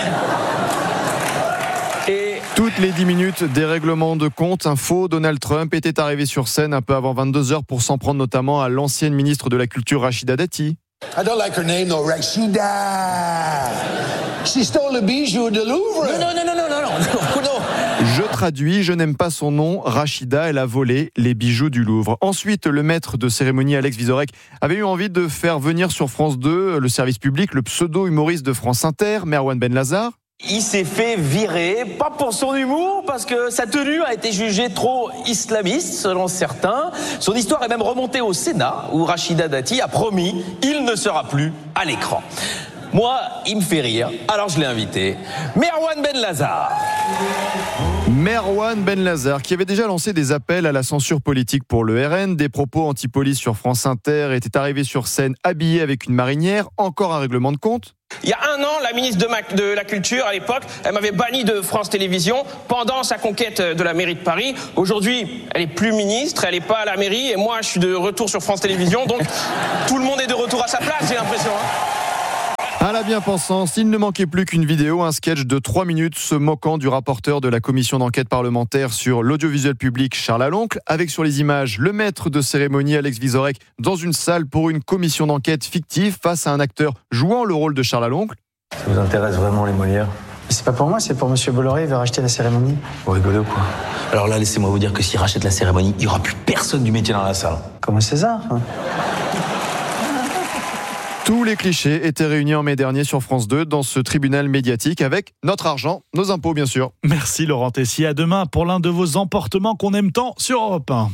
[SPEAKER 6] Toutes les 10 minutes, des règlements de compte. Un faux Donald Trump était arrivé sur scène un peu avant 22h pour s'en prendre notamment à l'ancienne ministre de la Culture, Rachida Dati.
[SPEAKER 9] I don't like her name, though, Rachida. She stole the bijoux de Louvre. Non.
[SPEAKER 6] Je traduis, je n'aime pas son nom. Rachida, elle a volé les bijoux du Louvre. Ensuite, le maître de cérémonie, Alex Vizorek, avait eu envie de faire venir sur France 2 le service public, le pseudo-humoriste de France Inter, Merwan Benlazar.
[SPEAKER 7] Il s'est fait virer, pas pour son humour, parce que sa tenue a été jugée trop islamiste, selon certains. Son histoire est même remontée au Sénat, où Rachida Dati a promis « Il ne sera plus à l'écran ». Moi, il me fait rire, alors je l'ai invité. Merwan Benlazar.
[SPEAKER 6] Merwan Benlazar, qui avait déjà lancé des appels à la censure politique pour le RN, des propos anti-police sur France Inter, était arrivé sur scène habillé avec une marinière, encore un règlement de compte.
[SPEAKER 7] Il y a un an, la ministre de la Culture, à l'époque, elle m'avait banni de France Télévisions pendant sa conquête de la mairie de Paris. Aujourd'hui, elle est plus ministre, elle n'est pas à la mairie, et moi, je suis de retour sur France Télévisions, donc tout le monde est de retour à sa place, j'ai l'impression.
[SPEAKER 6] À la bien-pensance, il ne manquait plus qu'une vidéo, un sketch de 3 minutes se moquant du rapporteur de la commission d'enquête parlementaire sur l'audiovisuel public, Charles Aloncle, avec sur les images le maître de cérémonie, Alex Vizorek, dans une salle pour une commission d'enquête fictive face à un acteur jouant le rôle de Charles Aloncle.
[SPEAKER 24] Ça vous intéresse vraiment les Molières ?
[SPEAKER 25] C'est pas pour moi, c'est pour Monsieur Bolloré, il veut racheter la cérémonie.
[SPEAKER 24] Vous rigolez ou quoi ? Alors là, laissez-moi vous dire que s'il rachète la cérémonie, il n'y aura plus personne du métier dans la salle.
[SPEAKER 25] Comme César, hein.
[SPEAKER 6] Tous les clichés étaient réunis en mai dernier sur France 2 dans ce tribunal médiatique avec notre argent, nos impôts bien sûr.
[SPEAKER 3] Merci Laurent Tessier, à demain pour l'un de vos emportements qu'on aime tant sur Europe 1.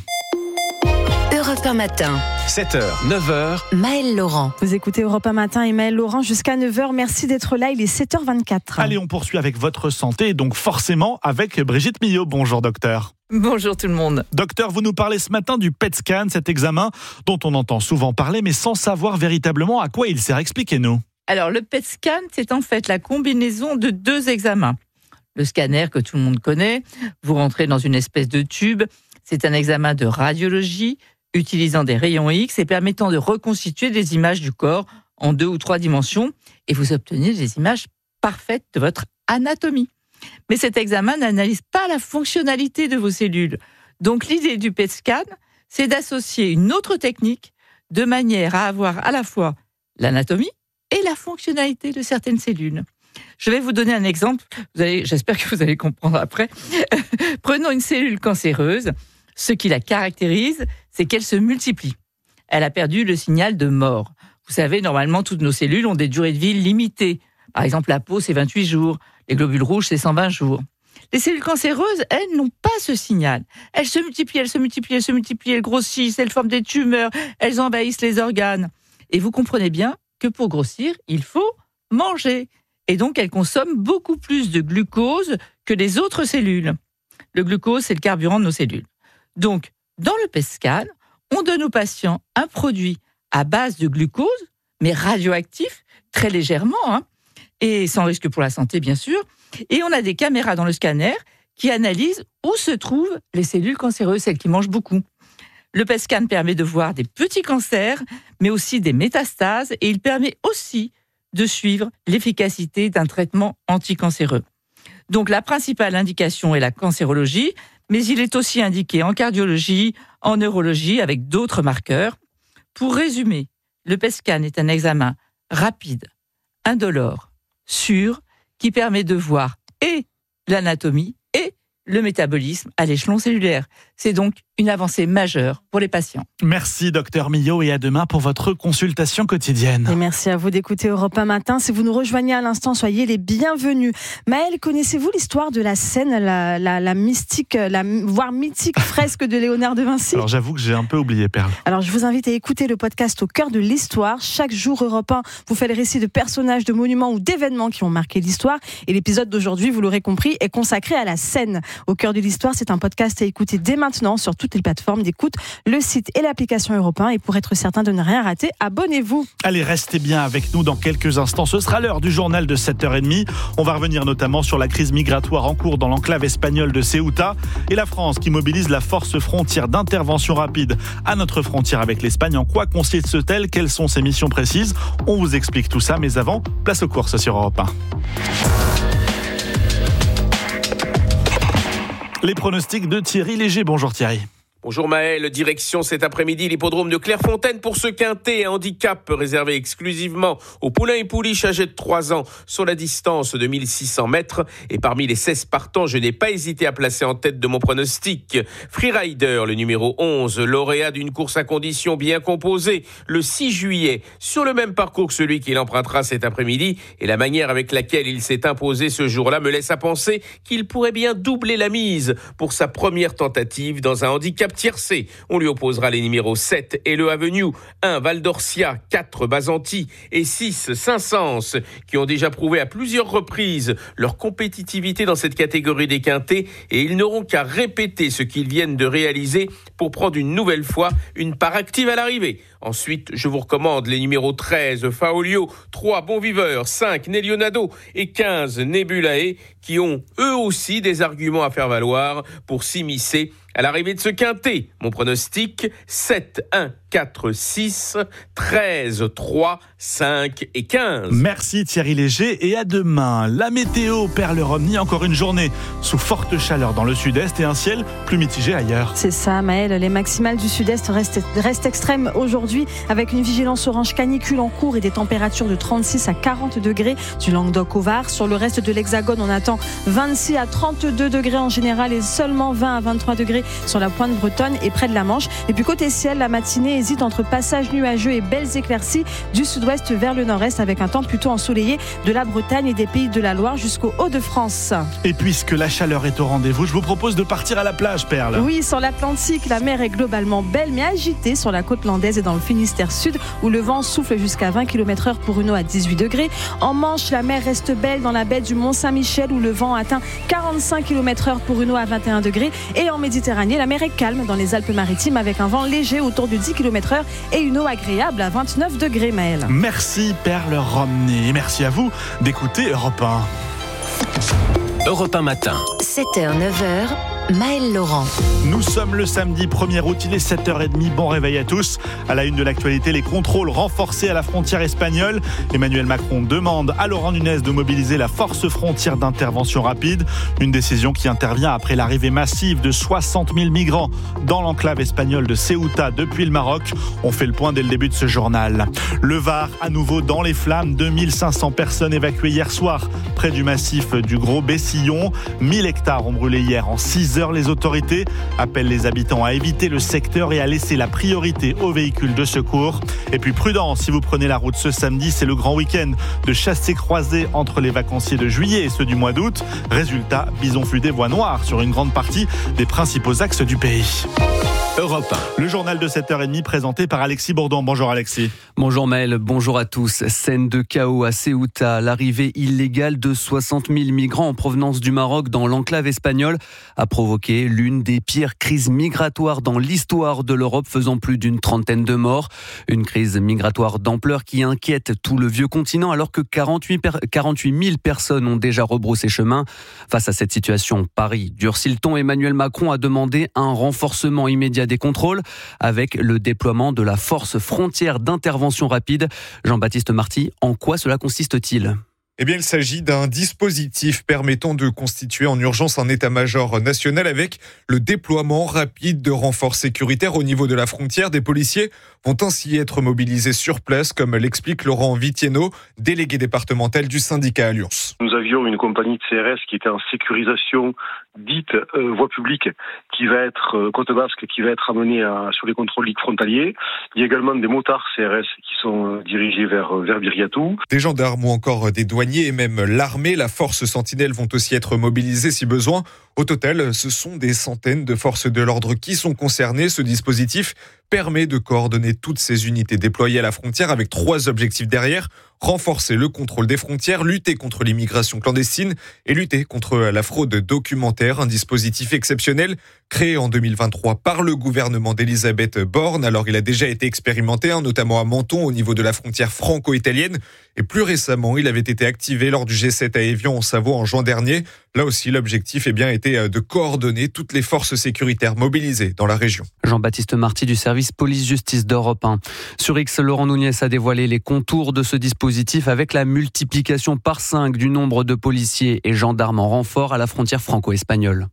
[SPEAKER 20] Europe 1 matin.
[SPEAKER 2] 7h, 9h.
[SPEAKER 20] Maëlle Laurent.
[SPEAKER 22] Vous écoutez Europe 1 matin et Maëlle Laurent jusqu'à 9h. Merci d'être là, il est 7h24.
[SPEAKER 3] Allez, on poursuit avec votre santé, donc forcément avec Brigitte Millot. Bonjour docteur.
[SPEAKER 26] Bonjour tout le monde.
[SPEAKER 3] Docteur, vous nous parlez ce matin du PET scan, cet examen dont on entend souvent parler, mais sans savoir véritablement à quoi il sert. Expliquez-nous.
[SPEAKER 26] Alors, le PET scan, c'est en fait la combinaison de 2 examens. Le scanner que tout le monde connaît, vous rentrez dans une espèce de tube. C'est un examen de radiologie utilisant des rayons X et permettant de reconstituer des images du corps en 2 ou 3 dimensions et vous obtenez des images parfaites de votre anatomie. Mais cet examen n'analyse pas la fonctionnalité de vos cellules. Donc l'idée du PET scan, c'est d'associer une autre technique de manière à avoir à la fois l'anatomie et la fonctionnalité de certaines cellules. Je vais vous donner un exemple, j'espère que vous allez comprendre après. Prenons une cellule cancéreuse. Ce qui la caractérise, c'est qu'elle se multiplie. Elle a perdu le signal de mort. Vous savez, normalement, toutes nos cellules ont des durées de vie limitées. Par exemple, la peau, c'est 28 jours. Les globules rouges, c'est 120 jours. Les cellules cancéreuses, elles n'ont pas ce signal. Elles se multiplient, elles grossissent, elles forment des tumeurs, elles envahissent les organes. Et vous comprenez bien que pour grossir, il faut manger. Et donc, elles consomment beaucoup plus de glucose que les autres cellules. Le glucose, c'est le carburant de nos cellules. Donc, dans le PET scan, on donne aux patients un produit à base de glucose, mais radioactif, très légèrement, et sans risque pour la santé, bien sûr. Et on a des caméras dans le scanner qui analysent où se trouvent les cellules cancéreuses, celles qui mangent beaucoup. Le PET scan permet de voir des petits cancers, mais aussi des métastases, et il permet aussi de suivre l'efficacité d'un traitement anticancéreux. Donc, la principale indication est la cancérologie, mais il est aussi indiqué en cardiologie, en neurologie, avec d'autres marqueurs. Pour résumer, le PET scan est un examen rapide, indolore, sûr, qui permet de voir et l'anatomie et le métabolisme à l'échelon cellulaire. C'est donc une avancée majeure pour les patients.
[SPEAKER 3] Merci Dr Millot et à demain pour votre consultation quotidienne.
[SPEAKER 22] Et merci à vous d'écouter Europe 1 Matin. Si vous nous rejoignez à l'instant, soyez les bienvenus. Maëlle, connaissez-vous l'histoire de la Seine, la mystique, voire mythique fresque de Léonard de Vinci?
[SPEAKER 3] Alors j'avoue que j'ai un peu oublié, Perle.
[SPEAKER 22] Alors je vous invite à écouter le podcast Au cœur de l'histoire. Chaque jour, Europe 1 vous fait le récit de personnages, de monuments ou d'événements qui ont marqué l'histoire. Et l'épisode d'aujourd'hui, vous l'aurez compris, est consacré à la Seine. Au cœur de l'histoire, c'est un podcast à écouter dès maintenant sur toutes les plateformes d'écoute, le site et l'application Europe 1. Et pour être certain de ne rien rater, abonnez-vous.
[SPEAKER 3] Allez, restez bien avec nous dans quelques instants. Ce sera l'heure du journal de 7h30. On va revenir notamment sur la crise migratoire en cours dans l'enclave espagnole de Ceuta et la France qui mobilise la force frontière d'intervention rapide à notre frontière avec l'Espagne. En quoi consiste-t-elle? Quelles sont ses missions précises? On vous explique tout ça, mais avant, place aux courses sur Europe 1. Les pronostics de Thierry Léger. Bonjour Thierry.
[SPEAKER 8] Bonjour Maël, direction cet après-midi l'hippodrome de Clairefontaine pour ce quintet handicap réservé exclusivement aux poulains et pouliches âgés de 3 ans sur la distance de 1600 mètres. Et parmi les 16 partants, je n'ai pas hésité à placer en tête de mon pronostic Freerider, le numéro 11, lauréat d'une course à conditions bien composée le 6 juillet, sur le même parcours que celui qu'il empruntera cet après-midi. Et la manière avec laquelle il s'est imposé ce jour-là me laisse à penser qu'il pourrait bien doubler la mise pour sa première tentative dans un handicap tiercé. On lui opposera les numéros 7 et le Avenue, 1 Val d'Orcia, 4 Basanti et 6 Saint-Saëns qui ont déjà prouvé à plusieurs reprises leur compétitivité dans cette catégorie des quintés et ils n'auront qu'à répéter ce qu'ils viennent de réaliser pour prendre une nouvelle fois une part active à l'arrivée. Ensuite, je vous recommande les numéros 13 Faolio, 3 Bon Viveur, 5 Nelionado et 15 Nebulae qui ont eux aussi des arguments à faire valoir pour s'immiscer à l'arrivée de ce quintet. Mon pronostic, 7, 1, 4, 6, 13, 3, 5 et 15.
[SPEAKER 3] Merci Thierry Léger et à demain. La météo, Perle Romney, encore une journée sous forte chaleur dans le sud-est et un ciel plus mitigé ailleurs.
[SPEAKER 22] C'est ça Maëlle, les maximales du sud-est restent extrêmes aujourd'hui avec une vigilance orange canicule en cours et des températures de 36 à 40 degrés du Languedoc au Var. Sur le reste de l'Hexagone, on attend 26 à 32 degrés en général et seulement 20 à 23 degrés sur la pointe bretonne et près de la Manche. Et puis côté ciel, la matinée hésite entre passages nuageux et belles éclaircies du sud-ouest vers le nord-est avec un temps plutôt ensoleillé de la Bretagne et des pays de la Loire jusqu'au Hauts-de-France.
[SPEAKER 3] Et puisque la chaleur est au rendez-vous, je vous propose de partir à la plage, Perle.
[SPEAKER 22] Oui, sur l'Atlantique, la mer est globalement belle mais agitée sur la côte landaise et dans le Finistère sud où le vent souffle jusqu'à 20 km/h pour une eau à 18 degrés. En Manche, la mer reste belle dans la baie du Mont-Saint-Michel où le vent atteint 45 km/h pour une eau à 21 degrés. Et en Méditerranée, la mer est calme dans les Alpes-Maritimes avec un vent léger autour de 10 km/h et une eau agréable à 29 degrés, Maëlle.
[SPEAKER 3] Merci Perle Romney et merci à vous d'écouter Europe 1.
[SPEAKER 2] Europe 1 Matin.
[SPEAKER 4] 7h, 9h. Maëlle Laurent.
[SPEAKER 3] Nous sommes le samedi 1er août, il est 7h30, bon réveil à tous. À la une de l'actualité, les contrôles renforcés à la frontière espagnole. Emmanuel Macron demande à Laurent Nunez de mobiliser la force frontière d'intervention rapide. Une décision qui intervient après l'arrivée massive de 60 000 migrants dans l'enclave espagnole de Ceuta depuis le Maroc. On fait le point dès le début de ce journal. Le Var, à nouveau dans les flammes, 2500 personnes évacuées hier soir près du massif du Gros Bessillon. 1000 hectares ont brûlé hier en 6 heures. Les autorités appellent les habitants à éviter le secteur et à laisser la priorité aux véhicules de secours. Et puis prudence, si vous prenez la route ce samedi, c'est le grand week-end de chassés-croisés entre les vacanciers de juillet et ceux du mois d'août. Résultat, bison futé voie noire sur une grande partie des principaux axes du pays.
[SPEAKER 2] Europe 1.
[SPEAKER 3] Le journal de 7h30 présenté par Alexis Bourdon. Bonjour Alexis.
[SPEAKER 10] Bonjour Maël, bonjour à tous. Scène de chaos à Ceuta. L'arrivée illégale de 60 000 migrants en provenance du Maroc dans l'enclave espagnole a provoqué l'une des pires crises migratoires dans l'histoire de l'Europe, faisant plus d'une trentaine de morts. Une crise migratoire d'ampleur qui inquiète tout le vieux continent alors que 48 000 personnes ont déjà rebroussé chemin. Face à cette situation, Paris durcit le ton. Emmanuel Macron a demandé un renforcement immédiat des contrôles avec le déploiement de la force frontière d'intervention rapide. Jean-Baptiste Marty, en quoi cela consiste-t-il ?
[SPEAKER 11] Eh bien, il s'agit d'un dispositif permettant de constituer en urgence un état-major national avec le déploiement rapide de renforts sécuritaires au niveau de la frontière. Des policiers vont ainsi être mobilisés sur place, comme l'explique Laurent Vitienneau, délégué départemental du syndicat Alliance.
[SPEAKER 12] Nous avions une compagnie de CRS qui était en sécurisation dite voie publique, qui va être côte basque, qui va être amenée sur les contrôles frontaliers. Il y a également des motards CRS qui sont dirigés vers Biriatou.
[SPEAKER 11] Des gendarmes ou encore des douaniers et même l'armée, la force Sentinelle vont aussi être mobilisés si besoin. Au total, ce sont des centaines de forces de l'ordre qui sont concernées. Ce dispositif permet de coordonner toutes ces unités déployées à la frontière avec 3 objectifs derrière. Renforcer le contrôle des frontières, lutter contre l'immigration clandestine et lutter contre la fraude documentaire. Un dispositif exceptionnel créé en 2023 par le gouvernement d'Elisabeth Borne. Alors il a déjà été expérimenté, notamment à Menton au niveau de la frontière franco-italienne. Et plus récemment, il avait été activé lors du G7 à Évian en Savoie en juin dernier. Là aussi, l'objectif était de coordonner toutes les forces sécuritaires mobilisées dans la région.
[SPEAKER 10] Jean-Baptiste Marty du service police-justice d'Europe 1. Sur X, Laurent Nunez a dévoilé les contours de ce dispositif avec la multiplication par 5 du nombre de policiers et gendarmes en renfort à la frontière franco-espagnole.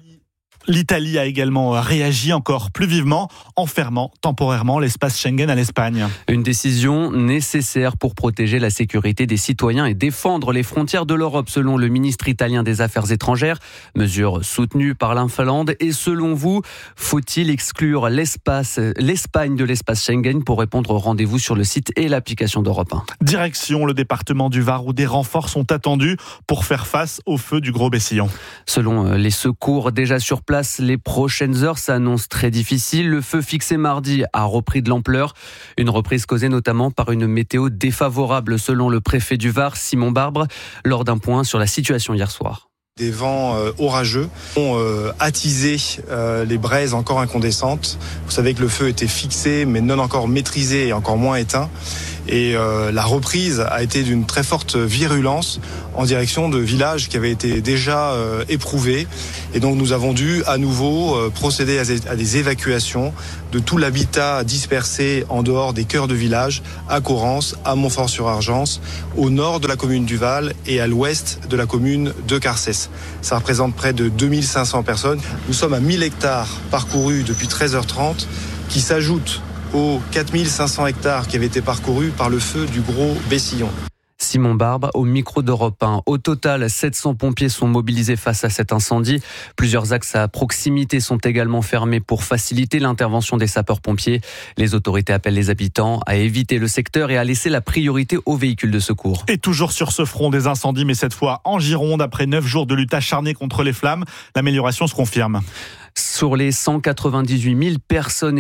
[SPEAKER 3] L'Italie a également réagi encore plus vivement en fermant temporairement l'espace Schengen à l'Espagne.
[SPEAKER 10] Une décision nécessaire pour protéger la sécurité des citoyens et défendre les frontières de l'Europe, selon le ministre italien des Affaires étrangères. Mesure soutenue par la Finlande. Et selon vous, faut-il exclure l'Espagne de l'espace Schengen? Pour répondre, rendez-vous sur le site et l'application d'Europe 1.
[SPEAKER 3] Direction le département du Var où des renforts sont attendus pour faire face au feu du Gros Bessillon.
[SPEAKER 10] Selon les secours déjà sur place, les prochaines heures s'annoncent très difficiles. Le feu fixé mardi a repris de l'ampleur. Une reprise causée notamment par une météo défavorable, selon le préfet du Var, Simon Barbre, lors d'un point sur la situation hier soir.
[SPEAKER 13] Des vents orageux ont attisé les braises encore incandescentes. Vous savez que le feu était fixé mais non encore maîtrisé et encore moins éteint. Et la reprise a été d'une très forte virulence en direction de villages qui avaient été déjà éprouvés. Et donc nous avons dû à nouveau procéder à des évacuations de tout l'habitat dispersé en dehors des cœurs de village, à Correns, à Montfort-sur-Argence, au nord de la commune du Val et à l'ouest de la commune de Carcès. Ça représente près de 2500 personnes. Nous sommes à 1000 hectares parcourus depuis 13h30 qui s'ajoutent aux 4500 hectares qui avaient été parcourus par le feu du Gros Bessillon.
[SPEAKER 10] Simon Barbe au micro d'Europe 1. Au total, 700 pompiers sont mobilisés face à cet incendie. Plusieurs axes à proximité sont également fermés pour faciliter l'intervention des sapeurs-pompiers. Les autorités appellent les habitants à éviter le secteur et à laisser la priorité aux véhicules de secours.
[SPEAKER 3] Et toujours sur ce front des incendies, mais cette fois en Gironde, après 9 jours de lutte acharnée contre les flammes, l'amélioration se confirme.
[SPEAKER 10] Sur les 198 000 personnes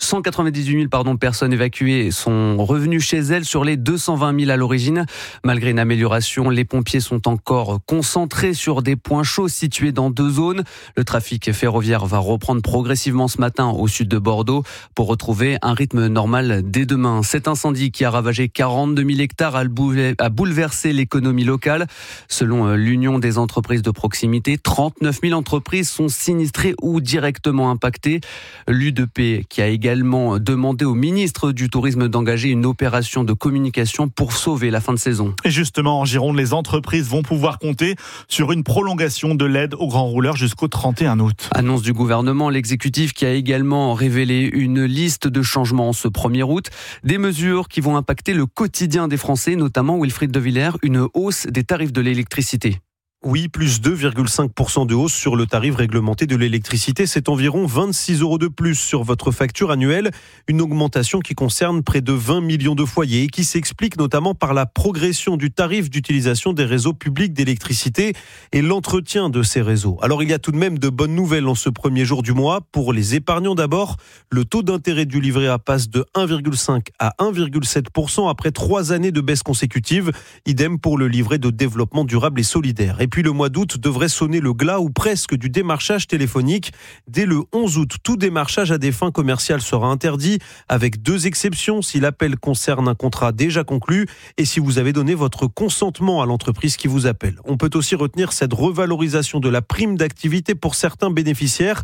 [SPEAKER 10] évacuées sont revenues chez elles sur les 220 000 à l'origine. Malgré une amélioration, les pompiers sont encore concentrés sur des points chauds situés dans 2 zones. Le trafic ferroviaire va reprendre progressivement ce matin au sud de Bordeaux pour retrouver un rythme normal dès demain. Cet incendie qui a ravagé 42 000 hectares a bouleversé l'économie locale. Selon l'Union des entreprises de proximité, 39 000 entreprises sont sinistrées ou directement impactées. L'UDP qui a également demandé au ministre du Tourisme d'engager une opération de communication pour sauver la fin de saison.
[SPEAKER 3] Et justement, en Gironde, les entreprises vont pouvoir compter sur une prolongation de l'aide aux grands rouleurs jusqu'au 31 août.
[SPEAKER 10] Annonce du gouvernement, l'exécutif qui a également révélé une liste de changements en ce 1er août. Des mesures qui vont impacter le quotidien des Français, notamment Wilfried de Villers, une hausse des tarifs de l'électricité.
[SPEAKER 14] Oui, plus 2,5% de hausse sur le tarif réglementé de l'électricité. C'est environ 26 € de plus sur votre facture annuelle. Une augmentation qui concerne près de 20 millions de foyers et qui s'explique notamment par la progression du tarif d'utilisation des réseaux publics d'électricité et l'entretien de ces réseaux. Alors il y a tout de même de bonnes nouvelles en ce premier jour du mois. Pour les épargnants d'abord, le taux d'intérêt du livret A passe de 1,5 à 1,7% après 3 années de baisse consécutive. Idem pour le livret de développement durable et solidaire. Et puis le mois d'août devrait sonner le glas ou presque du démarchage téléphonique. Dès le 11 août, tout démarchage à des fins commerciales sera interdit, avec 2 exceptions si l'appel concerne un contrat déjà conclu et si vous avez donné votre consentement à l'entreprise qui vous appelle. On peut aussi retenir cette revalorisation de la prime d'activité pour certains bénéficiaires.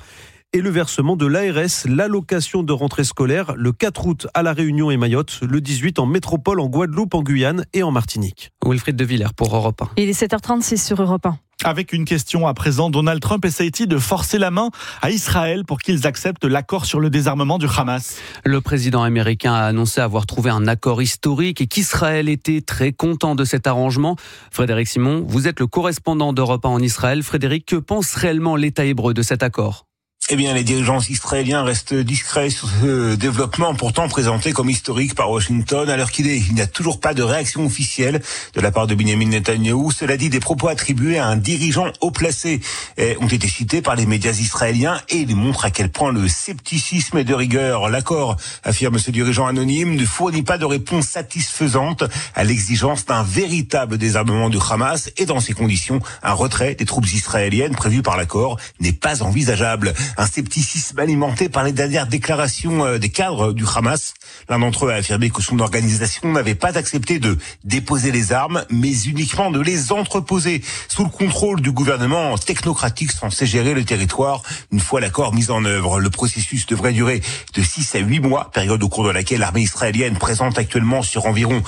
[SPEAKER 14] et le versement de l'ARS, l'allocation de rentrée scolaire, le 4 août à La Réunion et Mayotte, le 18 en métropole, en Guadeloupe, en Guyane et en Martinique.
[SPEAKER 10] Wilfried de Villers pour Europe 1.
[SPEAKER 22] Il est 7h36 sur Europe 1.
[SPEAKER 3] Avec une question à présent, Donald Trump essaie-t-il de forcer la main à Israël pour qu'ils acceptent l'accord sur le désarmement du Hamas ?
[SPEAKER 10] Le président américain a annoncé avoir trouvé un accord historique et qu'Israël était très content de cet arrangement. Frédéric Simon, vous êtes le correspondant d'Europe 1 en Israël. Frédéric, que pense réellement l'État hébreu de cet accord ?
[SPEAKER 15] Eh bien, les dirigeants israéliens restent discrets sur ce développement pourtant présenté comme historique par Washington, alors qu'il n'y a toujours pas de réaction officielle de la part de Benjamin Netanyahou. Cela dit, des propos attribués à un dirigeant haut placé ont été cités par les médias israéliens et ils montrent à quel point le scepticisme est de rigueur. L'accord, affirme ce dirigeant anonyme, ne fournit pas de réponse satisfaisante à l'exigence d'un véritable désarmement du Hamas et dans ces conditions, un retrait des troupes israéliennes prévu par l'accord n'est pas envisageable. Un scepticisme alimenté par les dernières déclarations des cadres du Hamas. L'un d'entre eux a affirmé que son organisation n'avait pas accepté de déposer les armes, mais uniquement de les entreposer sous le contrôle du gouvernement technocratique censé gérer le territoire. Une fois l'accord mis en œuvre, le processus devrait durer de 6 à 8 mois, période au cours de laquelle l'armée israélienne, présente actuellement sur environ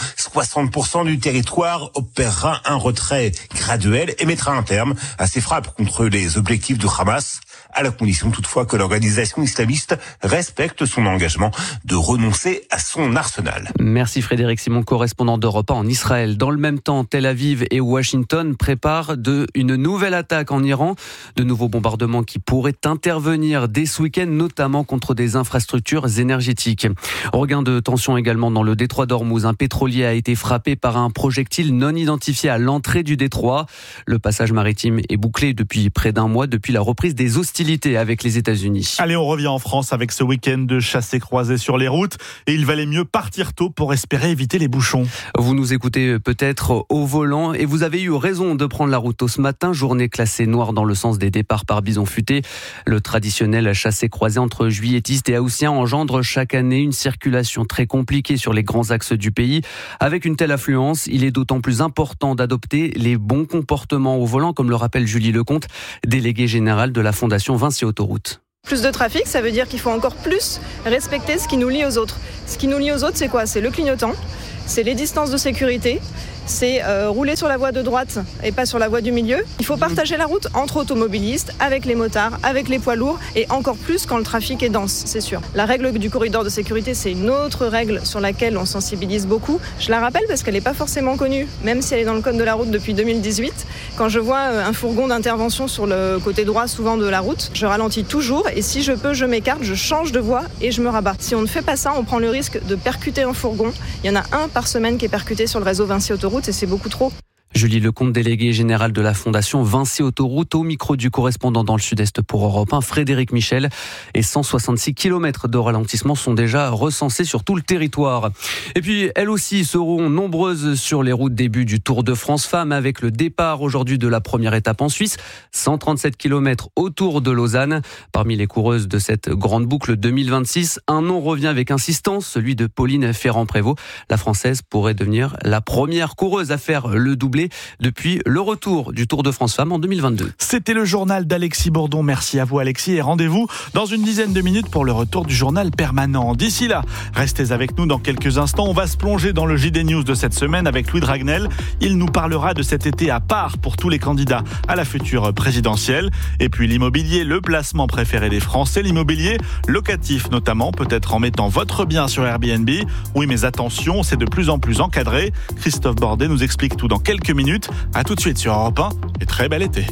[SPEAKER 15] 60% du territoire, opérera un retrait graduel et mettra un terme à ses frappes contre les objectifs du Hamas, à la condition toutefois que l'organisation islamiste respecte son engagement de renoncer à son arsenal.
[SPEAKER 10] Merci Frédéric Simon, correspondant d'Europe 1 en Israël. Dans le même temps, Tel Aviv et Washington préparent une nouvelle attaque en Iran. De nouveaux bombardements qui pourraient intervenir dès ce week-end, notamment contre des infrastructures énergétiques. Regain de tension également dans le détroit d'Ormuz. Un pétrolier a été frappé par un projectile non identifié à l'entrée du détroit. Le passage maritime est bouclé depuis près d'un mois, depuis la reprise des hostilités avec les États-Unis.
[SPEAKER 3] Allez, on revient en France avec ce week-end de chassés-croisés sur les routes et il valait mieux partir tôt pour espérer éviter les bouchons.
[SPEAKER 10] Vous nous écoutez peut-être au volant et vous avez eu raison de prendre la route tôt ce matin. Journée classée noire dans le sens des départs par bison futé. Le traditionnel chassé-croisé entre juilletistes et haussiens engendre chaque année une circulation très compliquée sur les grands axes du pays. Avec une telle affluence, il est d'autant plus important d'adopter les bons comportements au volant, comme le rappelle Julie Lecomte, déléguée générale de la Fondation Vinci Autoroute.
[SPEAKER 16] Plus de trafic, ça veut dire qu'il faut encore plus respecter ce qui nous lie aux autres. Ce qui nous lie aux autres, c'est quoi ? C'est le clignotant, c'est les distances de sécurité, c'est rouler sur la voie de droite et pas sur la voie du milieu. Il faut partager la route entre automobilistes, avec les motards, avec les poids lourds et encore plus quand le trafic est dense, c'est sûr. La règle du corridor de sécurité, c'est une autre règle sur laquelle on sensibilise beaucoup. Je la rappelle parce qu'elle n'est pas forcément connue, même si elle est dans le code de la route depuis 2018. Quand je vois un fourgon d'intervention sur le côté droit souvent de la route, je ralentis toujours et si je peux, je m'écarte, je change de voie et je me rabats. Si on ne fait pas ça, on prend le risque de percuter un fourgon. Il y en a un par semaine qui est percuté sur le réseau Vinci Autoroute et c'est beaucoup trop.
[SPEAKER 10] Julie Lecomte, déléguée générale de la Fondation Vinci Autoroute, au micro du correspondant dans le Sud-Est pour Europe 1, Frédéric Michel. Et 166 km de ralentissement sont déjà recensés sur tout le territoire. Et puis, elles aussi seront nombreuses sur les routes début du Tour de France Femmes avec le départ aujourd'hui de la première étape en Suisse. 137 km autour de Lausanne. Parmi les coureuses de cette grande boucle 2026, un nom revient avec insistance, celui de Pauline Ferrand-Prévot. La Française pourrait devenir la première coureuse à faire le doublé depuis le retour du Tour de France Femmes en 2022.
[SPEAKER 3] C'était le journal d'Alexis Bourdon. Merci à vous Alexis et rendez-vous dans une dizaine de minutes pour le retour du journal permanent. D'ici là, restez avec nous dans quelques instants. On va se plonger dans le JD News de cette semaine avec Louis Dragnel. Il nous parlera de cet été à part pour tous les candidats à la future présidentielle. Et puis l'immobilier, le placement préféré des Français, l'immobilier locatif notamment, peut-être en mettant votre bien sur Airbnb. Oui, mais attention, c'est de plus en plus encadré. Christophe Bordet nous explique tout dans quelques minutes. À tout de suite sur Europe 1 et très bel été.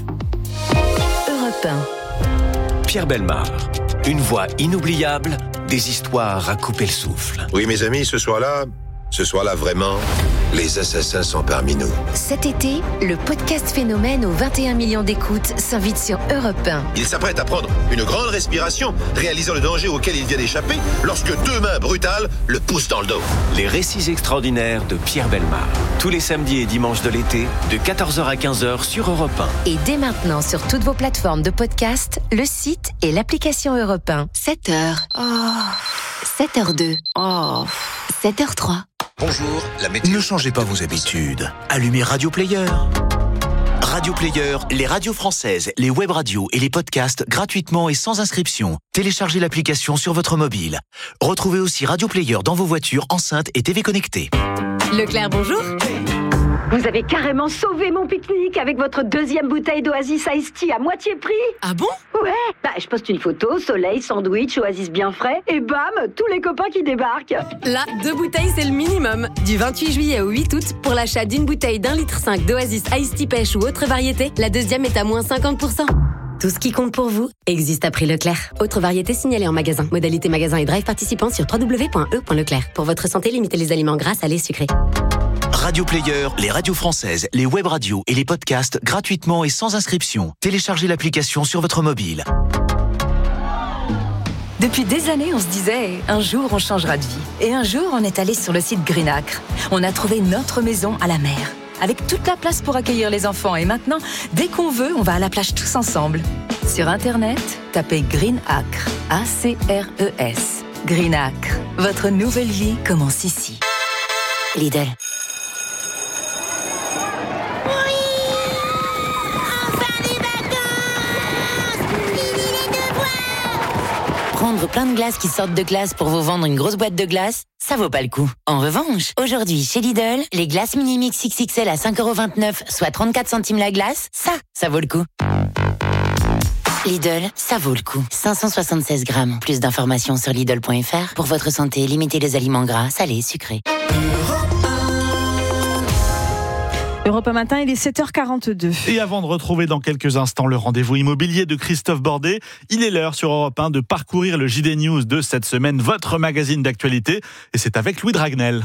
[SPEAKER 20] Europe 1.
[SPEAKER 2] Pierre Bellemare, une voix inoubliable, des histoires à couper le souffle.
[SPEAKER 17] Oui, mes amis, ce soir-là, vraiment, les assassins sont parmi nous.
[SPEAKER 20] Cet été, le podcast Phénomène aux 21 millions d'écoutes s'invite sur Europe 1.
[SPEAKER 17] Il s'apprête à prendre une grande respiration, réalisant le danger auquel il vient d'échapper, lorsque deux mains brutales le poussent dans le dos.
[SPEAKER 2] Les récits extraordinaires de Pierre Bellemare. Tous les samedis et dimanches de l'été, de 14h à 15h sur Europe 1.
[SPEAKER 20] Et dès maintenant sur toutes vos plateformes de podcast, le site et l'application Europe 1. 7h. Oh. 7h02. Oh. 7h03.
[SPEAKER 17] Bonjour, la météo.
[SPEAKER 2] Ne changez pas vos habitudes. Allumez Radio Player.
[SPEAKER 1] Radio Player, les radios françaises, les web radios et les podcasts gratuitement et sans inscription. Téléchargez l'application sur votre mobile. Retrouvez aussi Radio Player dans vos voitures, enceintes et TV connectées.
[SPEAKER 20] Leclerc, bonjour.
[SPEAKER 5] Vous avez carrément sauvé mon pique-nique avec votre deuxième bouteille d'Oasis Iced Tea à moitié prix.
[SPEAKER 20] Ah bon?
[SPEAKER 5] Ouais. Je poste une photo, soleil, sandwich, Oasis bien frais, et bam, tous les copains qui débarquent.
[SPEAKER 20] Là, 2 bouteilles, c'est le minimum. Du 28 juillet au 8 août, pour l'achat d'une bouteille d'1,5 litre d'Oasis Iced Tea pêche ou autre variété, la deuxième est à moins 50%. Tout ce qui compte pour vous existe à prix Leclerc. Autre variété signalée en magasin. Modalité magasin et drive participant sur www.e.leclerc. Pour votre santé, limitez les aliments gras, salés, sucrés.
[SPEAKER 1] Radio Player, les radios françaises, les web radios et les podcasts gratuitement et sans inscription. Téléchargez l'application sur votre mobile.
[SPEAKER 18] Depuis des années, on se disait, un jour on changera de vie. Et un jour, on est allé sur le site Greenacre. On a trouvé notre maison à la mer, avec toute la place pour accueillir les enfants. Et maintenant, dès qu'on veut, on va à la plage tous ensemble. Sur Internet, tapez Greenacre, A-C-R-E-S. Greenacre, votre nouvelle vie commence ici. Lidl.
[SPEAKER 4] Prendre plein de glaces qui sortent de glace pour vous vendre une grosse boîte de glace, ça vaut pas le coup. En revanche, aujourd'hui, chez Lidl, les glaces Mini-Mix XXL à 5,29€, soit 34 centimes la glace, ça vaut le coup. Lidl, ça vaut le coup. 576 grammes. Plus d'informations sur Lidl.fr. Pour votre santé, limitez les aliments gras, salés, sucrés.
[SPEAKER 22] Europe Matin, il est 7h42.
[SPEAKER 3] Et avant de retrouver dans quelques instants le rendez-vous immobilier de Christophe Bordet, il est l'heure sur Europe 1 de parcourir le JD News de cette semaine, votre magazine d'actualité. Et c'est avec Louis Dragnel.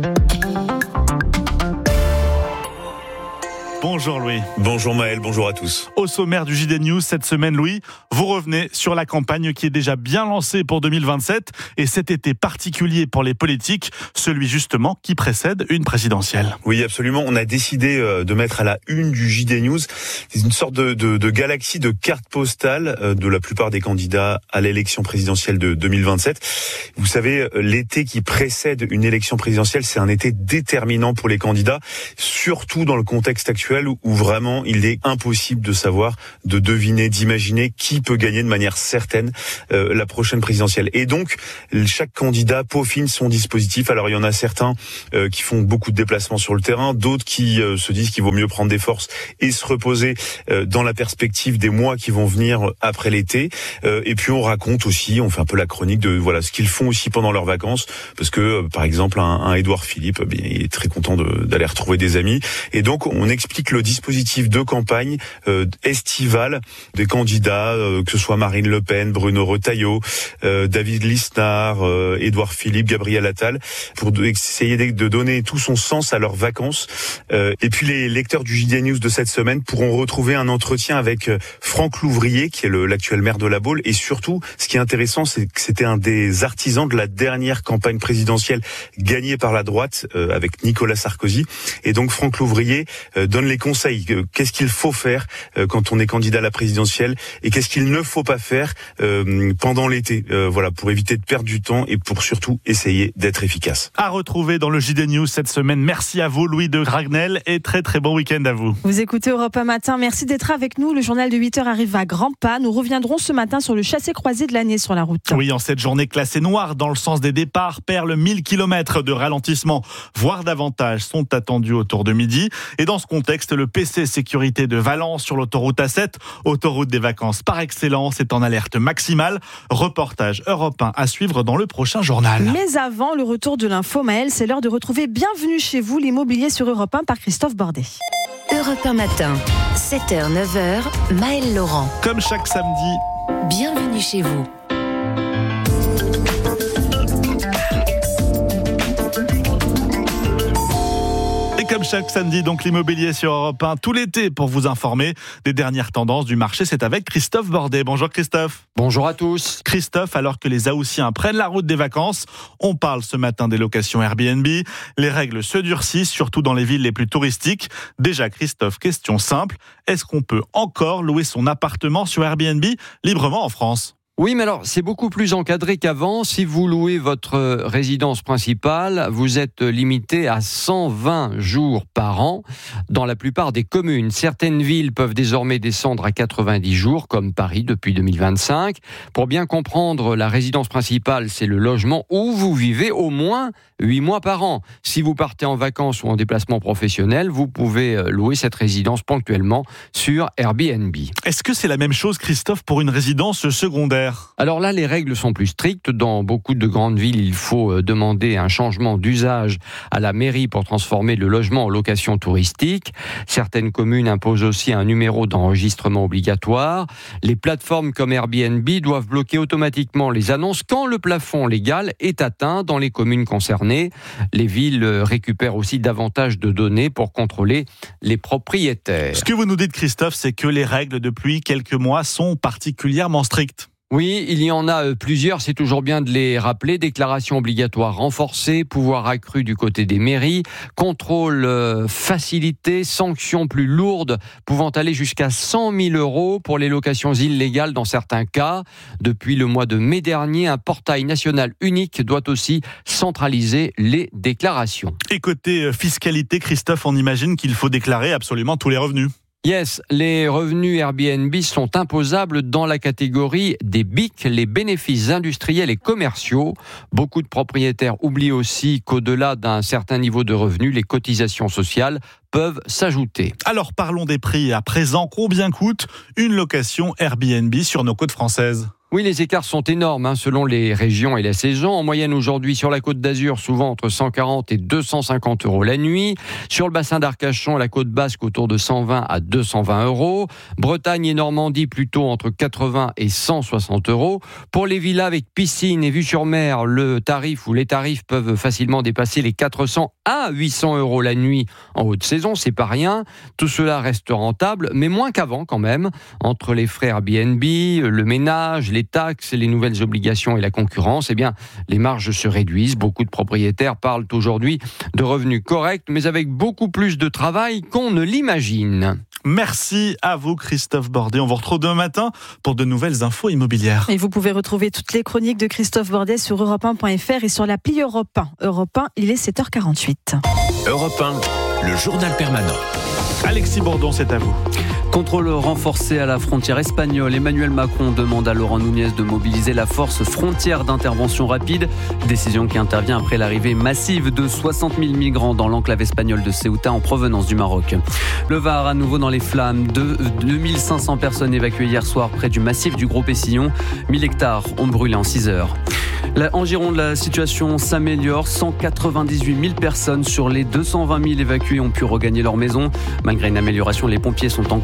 [SPEAKER 3] Bonjour Louis.
[SPEAKER 19] Bonjour Maël, bonjour à tous.
[SPEAKER 3] Au sommaire du JD News cette semaine, Louis, vous revenez sur la campagne qui est déjà bien lancée pour 2027 et cet été particulier pour les politiques, celui justement qui précède une présidentielle.
[SPEAKER 19] Oui, absolument. On a décidé de mettre à la une du JD News une sorte de galaxie de cartes postales de la plupart des candidats à l'élection présidentielle de 2027. Vous savez, l'été qui précède une élection présidentielle, c'est un été déterminant pour les candidats, surtout dans le contexte actuel où vraiment il est impossible de savoir, de deviner, d'imaginer qui peut gagner de manière certaine la prochaine présidentielle. Et donc, chaque candidat peaufine son dispositif. Alors, il y en a certains qui font beaucoup de déplacements sur le terrain, d'autres qui se disent qu'il vaut mieux prendre des forces et se reposer dans la perspective des mois qui vont venir après l'été. Et puis, on raconte aussi, on fait un peu la chronique de voilà ce qu'ils font aussi pendant leurs vacances, parce que, par exemple, un Édouard Philippe, il est très content d'aller retrouver des amis. Et donc, on explique le dispositif de campagne estivale des candidats, que ce soit Marine Le Pen, Bruno Retailleau, David Lisnard, Édouard Philippe, Gabriel Attal, pour essayer de donner tout son sens à leurs vacances. Et puis les lecteurs du JD News de cette semaine pourront retrouver un entretien avec Franck Louvrier, qui est l'actuel maire de La Baule. Et surtout, ce qui est intéressant, c'est que c'était un des artisans de la dernière campagne présidentielle gagnée par la droite avec Nicolas Sarkozy. Et donc Franck Louvrier donne les conseils. Qu'est-ce qu'il faut faire quand on est candidat à la présidentielle et qu'est-ce qu'il ne faut pas faire pendant l'été. Voilà, pour éviter de perdre du temps et pour surtout essayer d'être efficace.
[SPEAKER 3] À retrouver dans le JD News cette semaine. Merci à vous, Louis de Dragnel, et très très bon week-end à vous.
[SPEAKER 22] Vous écoutez Europe 1 Matin. Merci d'être avec nous. Le journal de 8h arrive à grands pas. Nous reviendrons ce matin sur le chassé-croisé de l'année sur la route.
[SPEAKER 3] Oui, en cette journée classée noire dans le sens des départs, perles 1000 km de ralentissement, voire davantage, sont attendus autour de midi. Et dans ce contexte, le PC sécurité de Valence sur l'autoroute A7, autoroute des vacances par excellence, est en alerte maximale. Reportage Europe 1 à suivre dans le prochain journal.
[SPEAKER 22] Mais avant le retour de l'info, Maël, c'est l'heure de retrouver Bienvenue chez vous, l'immobilier sur Europe 1 par Christophe Bordet.
[SPEAKER 4] Europe 1 matin, 7h, 9h, Maël Laurent.
[SPEAKER 3] Comme chaque samedi.
[SPEAKER 4] Bienvenue chez vous.
[SPEAKER 3] Comme chaque samedi, donc l'immobilier sur Europe 1 tout l'été pour vous informer des dernières tendances du marché. C'est avec Christophe Bordet. Bonjour Christophe.
[SPEAKER 21] Bonjour à tous.
[SPEAKER 3] Christophe, alors que les Haussiens prennent la route des vacances, on parle ce matin des locations Airbnb. Les règles se durcissent, surtout dans les villes les plus touristiques. Déjà Christophe, question simple, est-ce qu'on peut encore louer son appartement sur Airbnb librement en France ?
[SPEAKER 7] Oui, mais alors c'est beaucoup plus encadré qu'avant. Si vous louez votre résidence principale, vous êtes limité à 120 jours par an dans la plupart des communes. Certaines villes peuvent désormais descendre à 90 jours, comme Paris depuis 2025. Pour bien comprendre, la résidence principale, c'est le logement où vous vivez au moins 8 mois par an. Si vous partez en vacances ou en déplacement professionnel, vous pouvez louer cette résidence ponctuellement sur Airbnb.
[SPEAKER 3] Est-ce que c'est la même chose, Christophe, pour une résidence secondaire ?
[SPEAKER 7] Alors là, les règles sont plus strictes. Dans beaucoup de grandes villes, il faut demander un changement d'usage à la mairie pour transformer le logement en location touristique. Certaines communes imposent aussi un numéro d'enregistrement obligatoire. Les plateformes comme Airbnb doivent bloquer automatiquement les annonces quand le plafond légal est atteint dans les communes concernées. Les villes récupèrent aussi davantage de données pour contrôler les propriétaires.
[SPEAKER 3] Ce que vous nous dites, Christophe, c'est que les règles depuis quelques mois sont particulièrement strictes.
[SPEAKER 7] Oui, il y en a plusieurs, c'est toujours bien de les rappeler. Déclaration obligatoire renforcée, pouvoir accru du côté des mairies, contrôle facilité, sanctions plus lourdes pouvant aller jusqu'à 100 000 € pour les locations illégales dans certains cas. Depuis le mois de mai dernier, un portail national unique doit aussi centraliser les déclarations.
[SPEAKER 3] Et côté fiscalité, Christophe, on imagine qu'il faut déclarer absolument tous les revenus.
[SPEAKER 7] Yes, les revenus Airbnb sont imposables dans la catégorie des BIC, les bénéfices industriels et commerciaux. Beaucoup de propriétaires oublient aussi qu'au-delà d'un certain niveau de revenus, les cotisations sociales peuvent s'ajouter.
[SPEAKER 3] Alors parlons des prix à présent. Combien coûte une location Airbnb sur nos côtes françaises ?
[SPEAKER 7] Oui, les écarts sont énormes selon les régions et la saison. En moyenne aujourd'hui sur la Côte d'Azur, souvent entre 140 et 250 € la nuit. Sur le bassin d'Arcachon, la Côte Basque autour de 120 à 220 €. Bretagne et Normandie plutôt entre 80 et 160 €. Pour les villas avec piscine et vue sur mer, le tarif ou les tarifs peuvent facilement dépasser les 400 à 800 € la nuit en haute saison. C'est pas rien. Tout cela reste rentable, mais moins qu'avant quand même. Entre les frais Airbnb, le ménage, les taxes, les nouvelles obligations et la concurrence, eh bien, les marges se réduisent. Beaucoup de propriétaires parlent aujourd'hui de revenus corrects, mais avec beaucoup plus de travail qu'on ne l'imagine.
[SPEAKER 3] Merci à vous, Christophe Bordet. On vous retrouve demain matin pour de nouvelles infos immobilières.
[SPEAKER 22] Et vous pouvez retrouver toutes les chroniques de Christophe Bordet sur europe1.fr et sur l'appli Europe 1. Europe 1, il est 7h48.
[SPEAKER 2] Europe 1, le journal permanent.
[SPEAKER 3] Alexis Bourdon, c'est à vous.
[SPEAKER 10] Contrôle renforcé à la frontière espagnole. Emmanuel Macron demande à Laurent Nunez de mobiliser la force frontière d'intervention rapide. Décision qui intervient après l'arrivée massive de 60 000 migrants dans l'enclave espagnole de Ceuta en provenance du Maroc. Le Var à nouveau dans les flammes. 2500 personnes évacuées hier soir près du massif du Gros Pessillon. 1000 hectares ont brûlé en 6 heures. En Gironde, la situation s'améliore. 198 000 personnes sur les 220 000 évacuées ont pu regagner leur maison. Malgré une amélioration, les pompiers sont en